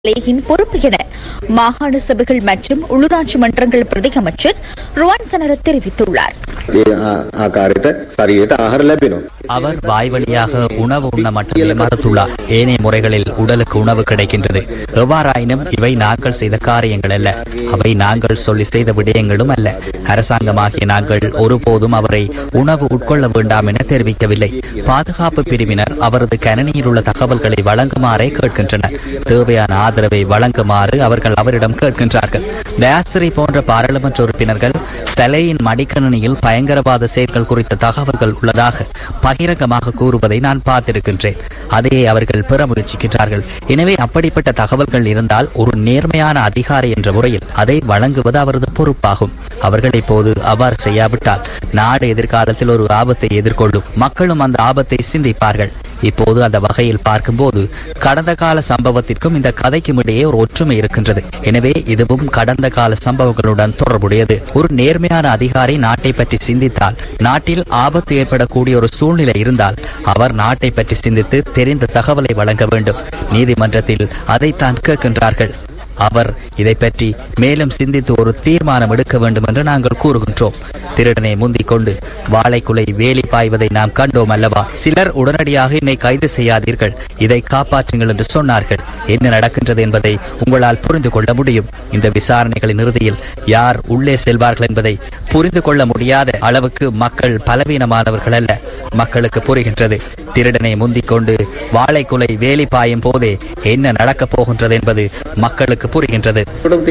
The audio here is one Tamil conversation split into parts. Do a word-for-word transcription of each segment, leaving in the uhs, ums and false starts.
பொறுப்பு என மாகாண சபைகள் மற்றும் உள்ளூராட்சி மன்றங்கள் பிரதி அமைச்சர் ருவான் சனர தெரிவித்துள்ளார். அவர் வாய்வழியாக உணவு உண்ண மட்டுமே மறுத்துள்ளார். ஏனைய முறைகளில் உடலுக்கு உணவு கிடைக்கின்றது. எவ்வாறாயினும் இவை நாங்கள் செய்த காரியங்கள் அல்ல, அவை நாங்கள் சொல்லி செய்த விடயங்களும் அல்ல. அரசாங்கமாகிய நாங்கள் ஒருபோதும் அவரை உணவு உட்கொள்ள வேண்டாம் என தெரிவிக்கவில்லை. பாதுகாப்பு பிரிவினர் அவரது கணினியில் உள்ள தகவல்களை வழங்குமாறே கேட்கின்றனர். தேவையான ஆதரவை வழங்குமாறு அவர்கள் அவரிடம் கேட்கின்றார்கள். தயாசிரி போன்ற பாராளுமன்ற உறுப்பினர்கள் சலையின் மடிக்கணினியில் பயங்கரவாத செயல்கள் குறித்த தகவல்கள் உள்ளதாக பகிரங்கமாக கூறுவதை நான் பார்த்திருக்கின்றேன். அதையே அவர்கள் பெற முயற்சிக்கின்றார்கள். எனவே அப்படிப்பட்ட தகவல்கள் இருந்தால் ஒரு நேர்மையான அதிகாரி என்ற முறையில் அதை வழங்குவது அவரது பொறுப்பாகும். அவர்கள் இப்போது அவ்வாறு செய்யாவிட்டால் நாடு எதிர்காலத்தில் ஒரு ஆபத்தை எதிர்கொள்ளும். மக்களும் அந்த ஆபத்தை சிந்திப்பார்கள். இப்போது அந்த வகையில் பார்க்கும்போது கடந்த கால சம்பவத்திற்கும் இந்த கதைக்கும் இடையே ஒரு ஒற்றுமை இருக்கின்றது. எனவே இதுவும் கடந்த கால சம்பவங்களுடன் தொடர்புடையது. ஒரு நேர்மையான அதிகாரி நாட்டை பற்றி சிந்தித்தால், நாட்டில் ஆபத்து ஏற்படக்கூடிய ஒரு சூழ்நிலை இருந்தால் அவர் நாட்டை பற்றி சிந்தித்து தெரிந்த தகவலை வழங்க வேண்டும். நீதிமன்றத்தில் அதைத்தான் கேட்கின்றார்கள். அவர் இதை பற்றி மேலும் சிந்தித்து ஒரு தீர்மானம் எடுக்க வேண்டும் என்று நாங்கள் கூறுகின்றோம். திருடனை முந்திக் கொண்டு வாழைக்குலை வேலி பாய்வதை நாம் கண்டோம் அல்லவா? சிலர் உடனடியாக என்னை கைது செய்யாதீர்கள், இதை காப்பாற்றுங்கள் என்று சொன்னார்கள். என்ன நடக்கின்றது என்பதை உங்களால் புரிந்து கொள்ள முடியும். இந்த விசாரணைகளின் இறுதியில் யார் உள்ளே செல்வார்கள் என்பதை புரிந்து கொள்ள முடியாத அளவுக்கு மக்கள் பலவீனமானவர்கள் அல்ல. மக்களுக்கு புரிகின்றது. திருடனை முந்திக் கொண்டு வாழைக்குலை வேலி பாயும் போதே என்ன நடக்கப் போகின்றது என்பது மக்களுக்கு புரிகின்றது.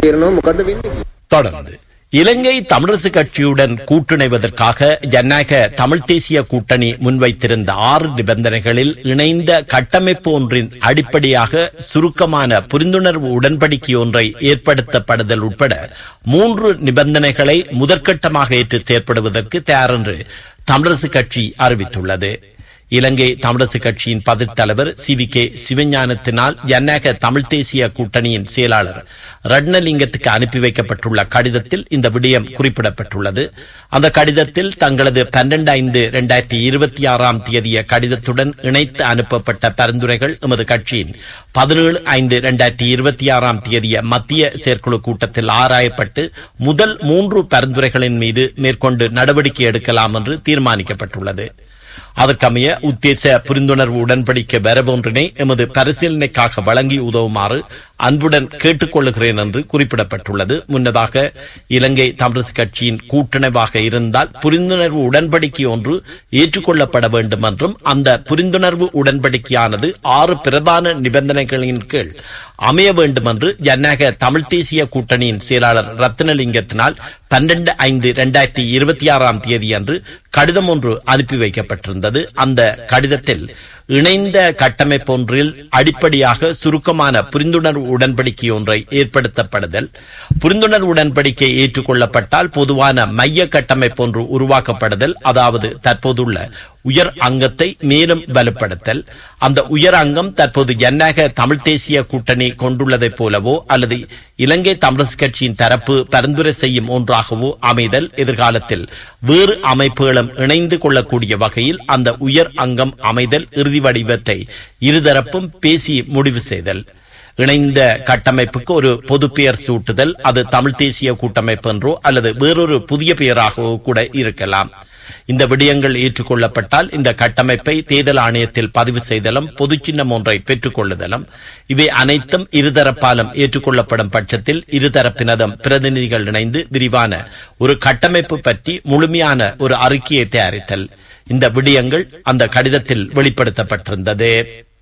தொடர்ந்து இலங்கை தமிழரசு கட்சியுடன் கூட்டிணைவதற்காக ஜனநாயக தமிழ் தேசிய கூட்டணி முன்வைத்திருந்த ஆறு நிபந்தனைகளில் இணைந்த கட்டமைப்பு ஒன்றின் அடிப்படையாக சுருக்கமான புரிந்துணர்வு உடன்படிக்கை ஒன்றை ஏற்படுத்தப்படுதல் உட்பட மூன்று நிபந்தனைகளை முதற்கட்டமாக ஏற்று செயற்படுவதற்கு தயார் என்று தமிழரசு கட்சி அறிவித்துள்ளது. இலங்கை தமிழரசு கட்சியின் பதில் தலைவர் சி வி கே சிவஞானத்தினால் ஜனநாயக தமிழ் தேசிய கூட்டணியின் செயலாளர் ரட்னலிங்கத்துக்கு அனுப்பி வைக்கப்பட்டுள்ள கடிதத்தில் இந்த விடயம் குறிப்பிடப்பட்டுள்ளது. அந்த கடிதத்தில் தங்களது பன்னிரண்டு ஐந்து இரண்டாயிரத்தி இருபத்தி ஆறாம் தேதிய கடிதத்துடன் இணைத்து அனுப்பப்பட்ட பரிந்துரைகள் எமது கட்சியின் பதினேழு ஐந்து இரண்டாயிரத்தி இருபத்தி ஆறாம் தேதிய மத்திய செயற்குழு கூட்டத்தில் ஆராயப்பட்டு முதல் மூன்று பரிந்துரைகளின் மீது மேற்கொண்டு நடவடிக்கை எடுக்கலாம் என்று தீர்மானிக்கப்பட்டுள்ளது. அதற்கமைய உத்தேச புரிந்துணர்வு உடன்படிக்கை வரவொன்றினை எமது பரிசீலனைக்காக வழங்கி உதவுமாறு அன்புடன் கேட்டுக் கொள்ளுகிறேன் என்று குறிப்பிடப்பட்டுள்ளது. முன்னதாக இலங்கை தமிழரசு கட்சியின் கூட்டணிவாக இருந்தால் புரிந்துணர்வு உடன்படிக்கை ஒன்று ஏற்றுக்கொள்ளப்பட வேண்டும் என்றும் அந்த புரிந்துணர்வு உடன்படிக்கையானது ஆறு பிரதான நிபந்தனைகளின் கீழ் அமைய வேண்டும் என்று ஜனநாயக தமிழ் தேசிய கூட்டணியின் செயலாளர் ரத்னலிங்கத்தினால் பன்னிரண்டு ஐந்து இரண்டாயிரத்தி இருபத்தி ஆறாம் தேதி அன்று கடிதம் ஒன்று அனுப்பி வைக்கப்பட்டிருந்தது. அந்த கடிதத்தில் இணைந்த கட்டமைப்பு ஒன்றில் அடிப்படையாக சுருக்கமான புரிந்துணர்வு உடன்படிக்கை ஒன்றை ஏற்படுத்தப்படுதல், புரிந்துணர்வு உடன்படிக்கை ஏற்றுக்கொள்ளப்பட்டால் பொதுவான மைய கட்டமைப்பு ஒன்று உருவாக்கப்படுதல், அதாவது தற்போதுள்ள உயர் அங்கத்தை மேலும் வலுப்படுத்தல், அந்த உயர் அங்கம் தற்போது ஜனநாயக தமிழ் தேசிய கூட்டணி கொண்டுள்ளதை போலவோ அல்லது இலங்கை தமிழரசு கட்சியின் தரப்பு பரிந்துரை செய்யும் ஒன்றாகவோ அமைதல், எதிர்காலத்தில் வேறு அமைப்புகளும் இணைந்து கொள்ளக்கூடிய வகையில் அந்த உயர் அங்கம் அமைதல், இறுதி வடிவத்தை இருதரப்பும் பேசி முடிவு செய்தல், இணைந்த கட்டமைப்புக்கு ஒரு பொது பெயர் சூட்டுதல், அது தமிழ் தேசிய கூட்டமைப்பு என்றோ அல்லது வேறொரு புதிய பெயராகவோ கூட இருக்கலாம். இந்த விடயங்கள் ஏற்றுக்கொள்ளப்பட்டால் இந்த கட்டமைப்பை தேர்தல் ஆணையத்தில் பதிவு செய்தலும் பொது சின்னம் ஒன்றை பெற்றுக் கொள்ளுதலும், இவை அனைத்தும் இருதரப்பாலும் ஏற்றுக்கொள்ளப்படும் பட்சத்தில் இருதரப்பினதும் பிரதிநிதிகள் இணைந்து விரிவான ஒரு கட்டமைப்பு பற்றி முழுமையான ஒரு அறிக்கையை தயாரித்தல், இந்த விடயங்கள் அந்த கடிதத்தில் வெளிப்படுத்தப்பட்டிருந்தது.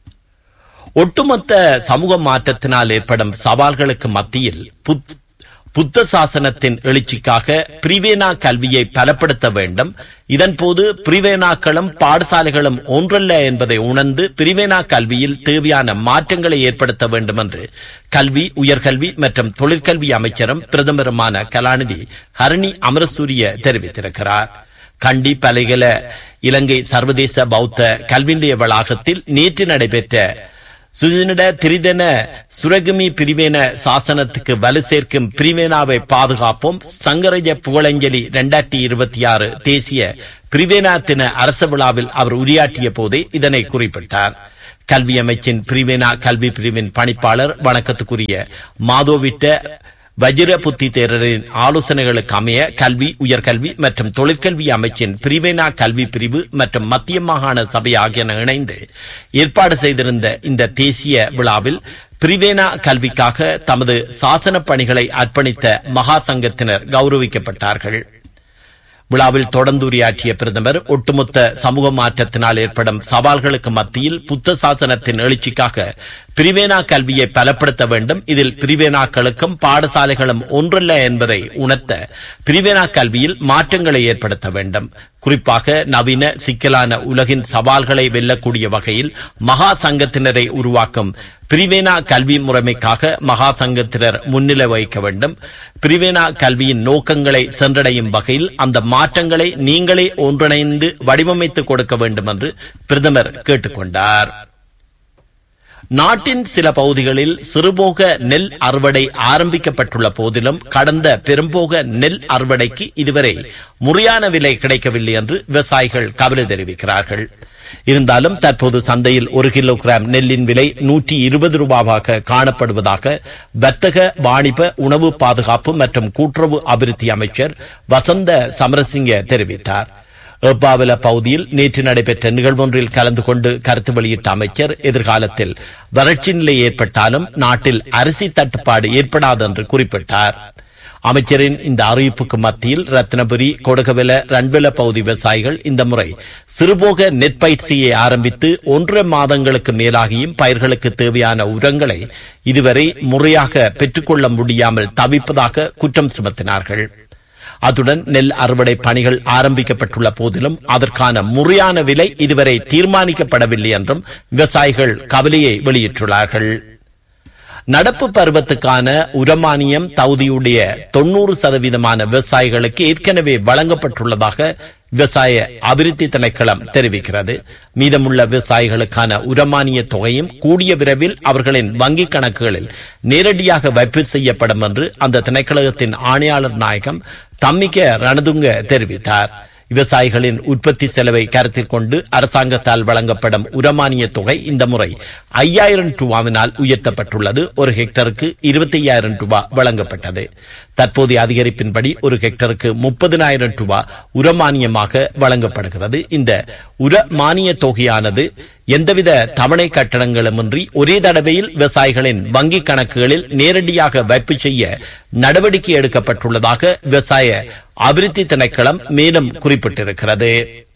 ஒட்டுமொத்த சமூக மாற்றத்தினால் ஏற்படும் சவால்களுக்கு மத்தியில் புத்த சாசனத்தின் எழுச்சிக்காக பிரிவேனா கல்வியை பலப்படுத்த வேண்டும். இதன்போது பிரிவேனாக்களும் பாடசாலைகளும் ஒன்றல்ல என்பதை உணர்ந்து பிரிவேனா கல்வியில் தேவையான மாற்றங்களை ஏற்படுத்த வேண்டும் என்று கல்வி, உயர்கல்வி மற்றும் தொழிற்கல்வி அமைச்சரும் பிரதமருமான கலாநிதி ஹரணி அமரசூரிய தெரிவித்திருக்கிறார். கண்டி பலைகல இலங்கை சர்வதேச பௌத்த கல்வி நிலைய வளாகத்தில் நேற்று நடைபெற்ற சுதினிட திரிதன சுரகமி பிரிவேன சாசனத்துக்கு வலு சேர்க்கும் பிரிவேனாவை பாதுகாப்போம் சங்கரஜ புகழஞ்சலி இரண்டாயிரத்தி இருபத்தி ஆறு தேசிய பிரிவேனா தின அரச விழாவில் அவர் உரையாற்றிய போதே இதனை குறிப்பிட்டார். கல்வி அமைச்சின் பிரிவினா கல்வி பிரிவின் பணிப்பாளர் வணக்கத்துக்குரிய மாதோவிட்ட வஜிர புத்தி தேரரின் ஆலோசனைகளுக்கு அமைய கல்வி, உயர்கல்வி மற்றும் தொழிற்கல்வி அமைச்சின் பிரிவினா கல்வி பிரிவு மற்றும் மத்திய மாகாண சபை ஆகியன இணைந்து ஏற்பாடு செய்திருந்த இந்த தேசிய விழாவில் பிரிவேனா கல்விக்காக தமது சாசன பணிகளை அர்ப்பணித்த மகா சங்கத்தினர் கௌரவிக்கப்பட்டார்கள். விழாவில் தொடர்ந்து உரையாற்றிய பிரதமர், ஒட்டுமொத்த சமூக மாற்றத்தினால் ஏற்படும் சவால்களுக்கு மத்தியில் புத்த சாசனத்தின் எழுச்சிக்காக பிரிவேனா கல்வியை பலப்படுத்த வேண்டும். இதில் பிரிவேனாக்களுக்கும் பாடசாலைகளும் ஒன்றல்ல என்பதை உணர்த்த பிரிவேனா கல்வியில் மாற்றங்களை ஏற்படுத்த வேண்டும். குறிப்பாக நவீன சிக்கலான உலகின் சவால்களை வெல்லக்கூடிய வகையில் மகா சங்கத்தினரை உருவாக்கும் பிரிவேனா கல்வி முறைமைக்காக மகா சங்கத்தினர் முன்னிலை வகிக்க வேண்டும். பிரிவேனா கல்வியின் நோக்கங்களை சென்றடையும் வகையில் அந்த மாற்றங்களை நீங்களே ஒன்றிணைந்து வடிவமைத்துக் கொடுக்க வேண்டும் என்று பிரதமர் கேட்டுக்கொண்டார். நாட்டின் சில பகுதிகளில் சிறுபோக நெல் அறுவடை ஆரம்பிக்கப்பட்டுள்ள போதிலும் கடந்த பெரும்போக நெல் அறுவடைக்கு இதுவரை முறையான விலை கிடைக்கவில்லை என்று விவசாயிகள் கவலை தெரிவிக்கிறார்கள். இருந்தாலும் தற்போது சந்தையில் ஒரு கிலோகிராம் நெல்லின் விலை நூற்றி இருபது ரூபாவாக காணப்படுவதாக வர்த்தக, வாணிப, உணவு பாதுகாப்பு மற்றும் கூட்டுறவு அபிவிருத்தி அமைச்சர் வசந்த சமரசிங்க தெரிவித்தார். ஏப்பாவல பகுதியில் நேற்று நடைபெற்ற நிகழ்வொன்றில் கலந்து கொண்டு கருத்து வெளியிட்ட அமைச்சர், எதிர்காலத்தில் வறட்சி நிலை ஏற்பட்டாலும் நாட்டில் அரிசி தட்டுப்பாடு ஏற்படாது என்று குறிப்பிட்டார். அமைச்சரின் இந்த அறிவிப்புக்கு மத்தியில் ரத்னபுரி, கொடகவெல, ரன்வெல பகுதி விவசாயிகள் இந்த முறை சிறுபோக நெற்பயிற்சியை ஆரம்பித்து ஒன்றரை மாதங்களுக்கு மேலாகியும் பயிர்களுக்கு தேவையான உரங்களை இதுவரை முறையாக பெற்றுக்கொள்ள முடியாமல் தவிப்பதாக குற்றம் சுமத்தினார்கள். அத்துடன் நெல் அறுவடை பணிகள் ஆரம்பிக்கப்பட்டுள்ள போதிலும் அதற்கான முறையான விலை இதுவரை தீர்மானிக்கப்படவில்லை என்றும் விவசாயிகள் கவலையை வெளியிட்டுள்ளார்கள். நடப்பு பருவத்துக்கான உரமானியம் தகுதியுடைய தொன்னூறு சதவீதமான விவசாயிகளுக்கு ஏற்கனவே வழங்கப்பட்டுள்ளதாக விவசாய அபிவிருத்தி திணைக்களம் தெரிவிக்கிறது. மீதமுள்ள விவசாயிகளுக்கான உரமானிய தொகையும் கூடிய விரைவில் அவர்களின் வங்கிக் கணக்குகளில் நேரடியாக வைப்பு செய்யப்படும் என்று அந்த திணைக்களத்தின் ஆணையாளர் நாயகம் தம்மிக ரணதுங்க தெரிவித்தார். விவசாயிகளின் உற்பத்தி செலவை கருத்தில் கொண்டு அரசாங்கத்தால் வழங்கப்படும் உரமானிய தொகை இந்த முறை ஐயாயிரம் ரூபாவினால் உயர்த்தப்பட்டுள்ளது. ஒரு ஹெக்டருக்கு இருபத்தி ஐயாயிரம் ரூபாய் வழங்கப்பட்டது. தற்போதைய அதிகரிப்பின்படி ஒரு ஹெக்டருக்கு முப்பதினாயிரம் ரூபாய் உரமானியமாக வழங்கப்படுகிறது. இந்த உர மானிய தொகையானது எந்தவித தவணை கட்டணங்களுமின்றி ஒரே தடவையில் விவசாயிகளின் வங்கிக் கணக்குகளில் நேரடியாக வைப்பு செய்ய நடவடிக்கை எடுக்கப்பட்டுள்ளதாக விவசாய அபிவிருத்தி திணைக்களம் மேலும் குறிப்பிட்டிருக்கிறது.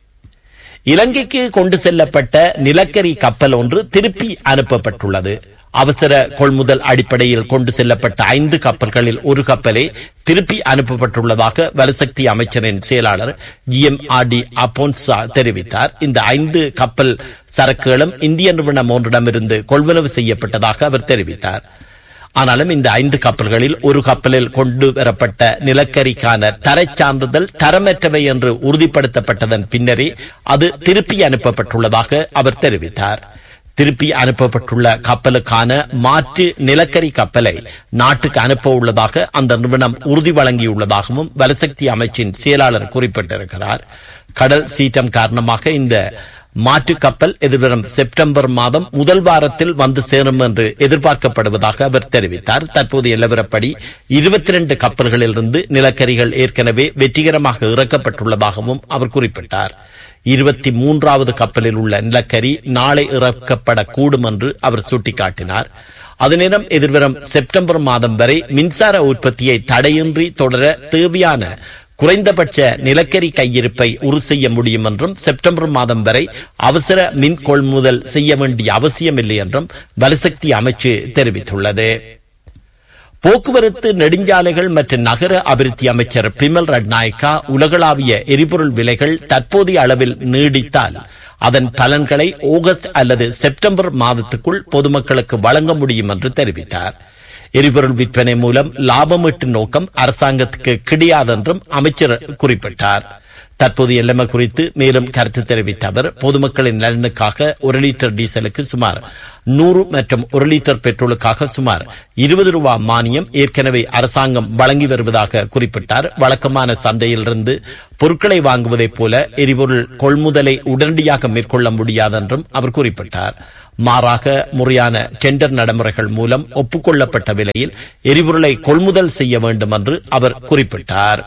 இலங்கைக்கு கொண்டு செல்லப்பட்ட நிலக்கரி கப்பல் ஒன்று திருப்பி அனுப்பப்பட்டுள்ளது. அவசர கொள்முதல் அடிப்படையில் கொண்டு செல்லப்பட்ட ஐந்து கப்பல்களில் ஒரு கப்பலே திருப்பி அனுப்பப்பட்டுள்ளதாக வலுசக்தி அமைச்சரின் செயலாளர் ஜி எம் ஆர் டி அப்போன்சா தெரிவித்தார். இந்த ஐந்து கப்பல் சரக்குகளும் இந்திய நிறுவனம் ஒன்றிடமிருந்து கொள்வனவு செய்யப்பட்டதாக அவர் தெரிவித்தார். ஆனாலும் இந்த ஐந்து கப்பல்களில் ஒரு கப்பலில் கொண்டு வரப்பட்ட நிலக்கரிக்கான தரை சான்றிதழ் தரமற்றவை என்று உறுதிப்படுத்தப்பட்டதன் பின்னரே அது திருப்பி அனுப்பப்பட்டுள்ளதாக அவர் தெரிவித்தார். திருப்பி அனுப்பப்பட்டுள்ள கப்பலுக்கான மாற்று நிலக்கரி கப்பலை நாட்டுக்கு அனுப்ப உள்ளதாக அந்த நிறுவனம் உறுதி வழங்கியுள்ளதாகவும் வலுசக்தி அமைச்சின் செயலாளர் குறிப்பிட்டிருக்கிறார். கடல் சீற்றம் காரணமாக இந்த மாற்று கப்பல் எதிர்வரும் செப்டம்பர் மாதம் முதல் வாரத்தில் வந்து சேரும் என்று எதிர்பார்க்கப்படுவதாக அவர் தெரிவித்தார். தற்போதைய நிலவரப்படி இருபத்தி இரண்டு கப்பல்களிலிருந்து நிலக்கரிகள் ஏற்கனவே வெற்றிகரமாக இறக்கப்பட்டுள்ளதாகவும் அவர் குறிப்பிட்டார். இருபத்தி மூன்றாவது கப்பலில் உள்ள நிலக்கரி நாளை இறக்கப்படக்கூடும் என்று அவர் சுட்டிக்காட்டினார். அதேநேரம் எதிர்வரும் செப்டம்பர் மாதம் வரை மின்சார உற்பத்தியை தடையின்றி தொடர தேவையான குறைந்தபட்ச நிலக்கரி கையிருப்பை உறுதி செய்ய முடியும் என்றும் செப்டம்பர் மாதம் வரை அவசர மின் கொள்முதல் செய்ய வேண்டிய அவசியமில்லை என்றும் வலுசக்தி அமைச்சு தெரிவித்துள்ளது. போக்குவரத்து, நெடுஞ்சாலைகள் மற்றும் நகர அபிவிருத்தி அமைச்சர் பிமல் ரட்நாயக்கா, உலகளாவிய எரிபொருள் விலைகள் தற்போதைய அளவில் நீடித்தால் அதன் பலன்களை ஆகஸ்ட் அல்லது செப்டம்பர் மாதத்துக்குள் பொதுமக்களுக்கு வழங்க முடியும் என்று தெரிவித்தார். எரிபொருள் விற்பனை மூலம் லாபம் ஈட்டும் நோக்கம் அரசாங்கத்துக்கு கிடையாது என்றும் அமைச்சர் குறிப்பிட்டார். தற்போதைய நிலைமை குறித்து மேலும் கருத்து தெரிவித்த அவர், பொதுமக்களின் நலனுக்காக ஒரு லிட்டர் டீசலுக்கு சுமார் நூறு மற்றும் ஒரு லிட்டர் பெட்ரோலுக்காக சுமார் இருபது ரூபாய் மானியம் ஏற்கனவே அரசாங்கம் வழங்கி வருவதாக குறிப்பிட்டார். வழக்கமான சந்தையிலிருந்து பொருட்களை வாங்குவதைப் போல எரிபொருள் கொள்முதலை உடனடியாக மேற்கொள்ள முடியாது என்றும் அவர் குறிப்பிட்டார். மாறாக முறையான டெண்டர் நடைமுறைகள் மூலம் ஒப்புக்கொள்ளப்பட்ட விலையில் எரிபொருளை கொள்முதல் செய்ய வேண்டும் என்று அவர் குறிப்பிட்டார்.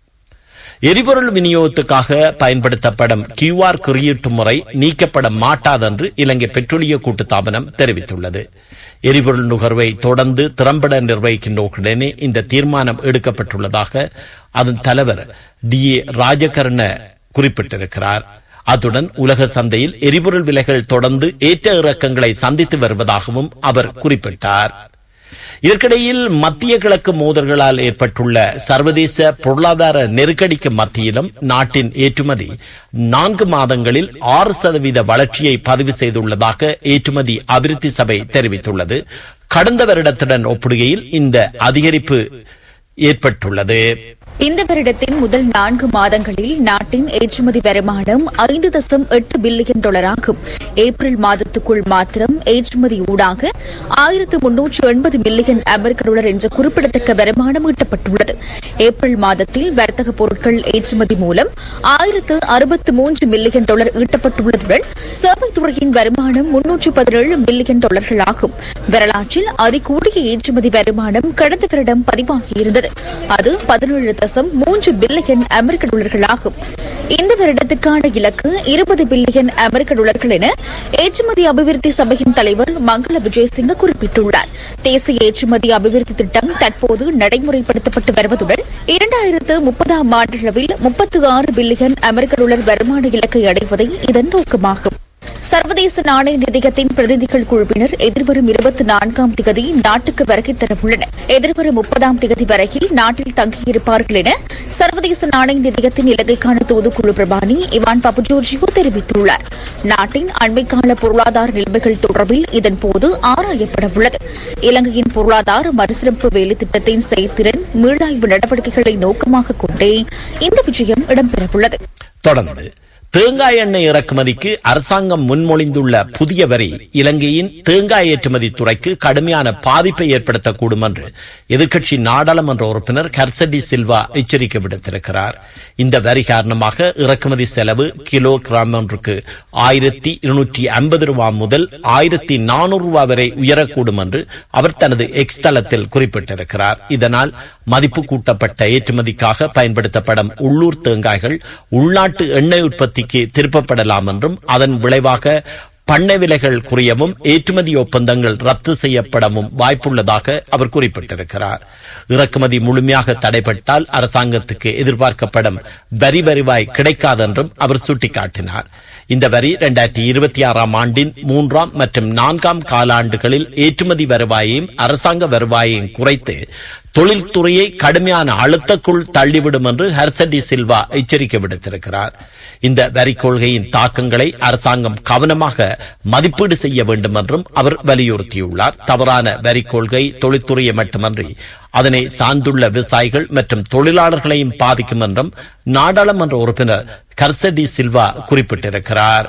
எரிபொருள் விநியோகத்துக்காக பயன்படுத்தப்படும் கியூ ஆர் குறியீட்டு முறை நீக்கப்பட மாட்டாதென்று இலங்கை பெட்ரோலிய கூட்டுத்தாபனம் தெரிவித்துள்ளது. எரிபொருள் நுகர்வை தொடர்ந்து திறம்பட நிர்வகிக்கின்ற நோக்குடனே இந்த தீர்மானம் எடுக்கப்பட்டுள்ளதாக அதன் தலைவர் டி ஏ ராஜகர்ண குறிப்பிட்டிருக்கிறார். அத்துடன் உலக சந்தையில் எரிபொருள் விலைகள் தொடர்ந்து ஏற்ற இறக்கங்களை சந்தித்து வருவதாகவும் அவர் குறிப்பிட்டார். இதற்கிடையில் மத்திய கிழக்கு மோதல்களால் ஏற்பட்டுள்ள சர்வதேச பொருளாதார நெருக்கடிக்கு மத்தியிலும் நாட்டின் ஏற்றுமதி நான்கு மாதங்களில் ஆறு சதவீத வளர்ச்சியை பதிவு செய்துள்ளதாக ஏற்றுமதி அபிவிருத்தி சபை தெரிவித்துள்ளது. கடந்த வருடத்துடன் ஒப்பிடுகையில் இந்த அதிகரிப்பு ஏற்பட்டுள்ளது. இந்த வருடத்தின் முதல் நான்கு மாதங்களில் நாட்டின் ஏற்றுமதி வருமானம் ஐந்து தசம் எட்டு பில்லியன் டாலராகும். ஏப்ரல் மாதத்துக்குள் மாத்திரம் ஏற்றுமதி ஊடாக ஆயிரத்து முன்னூற்று எண்பது மில்லியன் அமெரிக்க டாலர் என்ற குறிப்பிடத்தக்க வருமானம் ஈட்டப்பட்டுள்ளது. ஏப்ரல் மாதத்தில் வர்த்தக பொருட்கள் ஏற்றுமதி மூலம் ஆயிரத்து அறுபத்து மூன்று மில்லியன் டாலர் ஈட்டப்பட்டுள்ளதுடன் சேவைத் துறையின் வருமானம் முன்னூற்று பதினேழு மில்லியன் டாலர்கள் ஆகும். வரலாற்றில் அதிகூடிய ஏற்றுமதி வருமானம் கடந்த வருடம் பதிவாகியிருந்தது. அது பதினேழு தசம் மூன்று பில்லியன் அமெரிக்க டாலர்களாகும். இந்த வருடத்துக்கான இலக்கு இருபது பில்லியன் அமெரிக்க டாலர்கள் என ஏற்றுமதி அபிவிருத்தி சபையின் தலைவர் மங்கள விஜயசிங்க குறிப்பிட்டுள்ளார். தேசிய ஏற்றுமதி அபிவிருத்தி திட்டம் தற்போது நடைமுறைப்படுத்தப்பட்டு வருவதுடன் இரண்டாயிரத்து முப்பதாம் ஆண்டளவில் முப்பத்தி ஆறு பில்லியன் அமெரிக்க டாலர் வருமான இலக்கை அடைவதே இதன் நோக்கமாகும். சர்வதேச நாணய நிதியத்தின் பிரதிநிதிகள் குழுவினர் எதிர்வரும் இருபத்தி நான்காம் தேதி நாட்டுக்கு வருகை தரவுள்ளனர். எதிர்வரும் முப்பதாம் தேதி வரையில் நாட்டில் தங்கியிருப்பார்கள் என சர்வதேச நாணய நிதியத்தின் இலங்கைக்கான தூதுக்குழு பிரபானி இவான் பபுஜோர்ஜியோ தெரிவித்துள்ளார். நாட்டின் அண்மைக்கால பொருளாதார நிலைமைகள் தொடர்பில் இதன்போது ஆராயப்பட உள்ளது. இலங்கையின் பொருளாதார மறுசீரமைப்பு வேலை திட்டத்தின் செயல்திறன் மீளாய்வு நடவடிக்கைகளை நோக்கமாக கொண்டே இந்த விஜயம் இடம்பெறவுள்ளது. தொடர்ந்து தேங்காய் எண்ணெய் இறக்குமதிக்கு அரசாங்கம் முன்மொழிந்துள்ள புதிய வரி இலங்கையின் தேங்காய் ஏற்றுமதி துறைக்கு கடுமையான பாதிப்பை ஏற்படுத்தக்கூடும் என்று எதிர்க்கட்சி நாடாளுமன்ற உறுப்பினர் கர்சடி சில்வா எச்சரிக்கை விடுத்திருக்கிறார். இந்த வரி காரணமாக இறக்குமதி செலவு கிலோ கிராம் ஒன்றுக்கு ஆயிரத்தி இருநூற்றி ஐம்பது ரூபாய் முதல் ஆயிரத்தி நானூறு ரூபாய் வரை உயரக்கூடும் என்று அவர் தனது எக்ஸ் தளத்தில் குறிப்பிட்டிருக்கிறார். இதனால் மதிப்பு கூட்டப்பட்ட ஏற்றுமதிக்காக பயன்படுத்தப்படும் உள்ளூர் தேங்காய்கள் உள்நாட்டு எண்ணெய் உற்பத்தி திருப்பப்படலாம் என்றும் அதன் விளைவாக பண்ணை விலைகள் குறையவும் ஏற்றுமதி ஒப்பந்தங்கள் ரத்து செய்யப்படவும் வாய்ப்புள்ளதாக அவர் குறிப்பிட்டிருக்கிறார். இறக்குமதி முழுமையாக தடைப்பட்டால் அரசாங்கத்துக்கு எதிர்பார்க்கப்படும் வரி வருவாய் கிடைக்காதென்றும் அவர் சுட்டிக்காட்டினார். இந்த வரி இரண்டாயிரத்தி இருபத்தி ஆறாம் ஆண்டின் மூன்றாம் மற்றும் நான்காம் காலாண்டுகளில் ஏற்றுமதி வருவாயையும் அரசாங்க வருவாயையும் குறைத்து தொழில்துறையை கடுமையான அழுத்தக்குள் தள்ளிவிடும் என்று ஹர்சடி சில்வா எச்சரிக்கை விடுத்திருக்கிறார். இந்த வரி கொள்கையின் தாக்கங்களை அரசாங்கம் கவனமாக மதிப்பீடு செய்ய வேண்டும் என்றும் அவர் வலியுறுத்தியுள்ளார். தவறான வரி கொள்கை தொழில்துறையை மட்டுமன்றி அதனை சார்ந்துள்ள விவசாயிகள் மற்றும் தொழிலாளர்களையும் பாதிக்கும் என்றும் நாடாளுமன்ற உறுப்பினர் கர்சடி சில்வா குறிப்பிட்டிருக்கிறார்.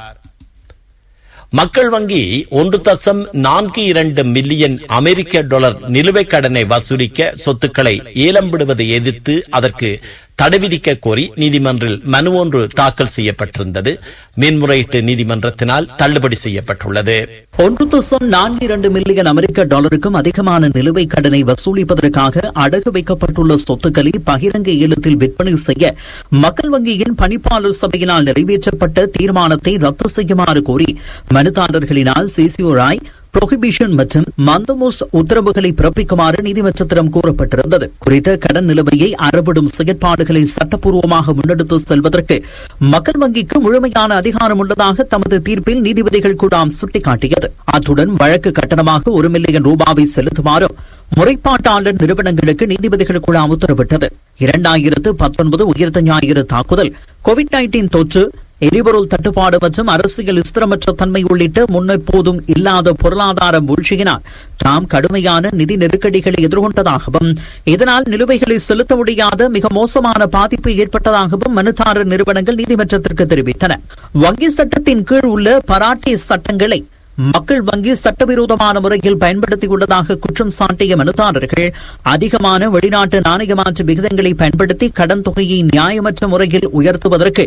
மக்கள் வங்கி ஒன்று தசம் நான்கு இரண்டு மில்லியன் அமெரிக்க டாலர் நிலுவைக் கடனை வசூலிக்க சொத்துக்களை ஏலம் விடுவதை எதிர்த்து அதற்கு தடை விதிக்க கோரி நீதிமன்றில் மனு ஒன்று தாக்கல் செய்யப்பட்டிருந்தது. மேன்முறையீட்டு நீதிமன்றத்தினால் தள்ளுபடி செய்யப்பட்டுள்ளது. ஒன்று தசம் நான்கு இரண்டு மில்லியன் அமெரிக்க டாலருக்கும் அதிகமான நிலுவைக் கடனை வசூலிப்பதற்காக அடகு வைக்கப்பட்டுள்ள சொத்துக்களை பகிரங்க ஏலத்தில் விற்பனை செய்ய மக்கள் வங்கியின் பணிப்பாளர் சபையினால் நிறைவேற்றப்பட்ட தீர்மானத்தை ரத்து செய்யுமாறு கோரி மனுதாரர்களினால் சிசிஓ ராய் புரோஹிபிஷன் மற்றும் மந்தமோஸ் உத்தரவுகளை பிறப்பிக்குமாறு நீதிமன்றத்திடம் கூறப்பட்டிருந்தது. குறித்த கடன் நிலுவையை அறவிடும் செயற்பாடுகளை சட்டப்பூர்வமாக முன்னெடுத்து செல்வதற்கு மக்கள் வங்கிக்கு முழுமையான அதிகாரம் உள்ளதாக தமது தீர்ப்பில் நீதிபதிகள் கூடாம் சுட்டிக்காட்டியது. அத்துடன் வழக்கு கட்டணமாக ஒரு மில்லியன் ரூபாவை செலுத்துமாறும் முறைப்பாட்டாளர் நிறுவனங்களுக்கு நீதிபதிகள் குழாம் உத்தரவிட்டது. இரண்டாயிரத்து பத்தொன்பது உயிர்த்த ஞாயிறு தாக்குதல், கோவிட் நைன்டீன் தொற்று, எரிபொருள் தட்டுப்பாடு மற்றும் அரசியல் ஸ்திரமற்ற தன்மை உள்ளிட்ட முன்னெப்போதும் இல்லாத பொருளாதார வீழ்ச்சியினால் தாம் கடுமையான நிதி நெருக்கடிகளை எதிர்கொண்டதாகவும் இதனால் நிலுவைகளை செலுத்த முடியாத மிக மோசமான பாதிப்பு ஏற்பட்டதாகவும் மனுதாரர் நிறுவனங்கள் நீதிமன்றத்திற்கு தெரிவித்தன. வங்கி சட்டத்தின் கீழ் உள்ள பராட்டே சட்டங்களை மக்கள் வங்கி சட்டவிரோதமான முறையில் பயன்படுத்தியுள்ளதாக குற்றம் சாட்டிய மனுதாரர்கள் அதிகமான வெளிநாட்டு நாணய மாற்று விகிதங்களை பயன்படுத்தி கடன் தொகையை நியாயமற்ற முறையில் உயர்த்துவதற்கு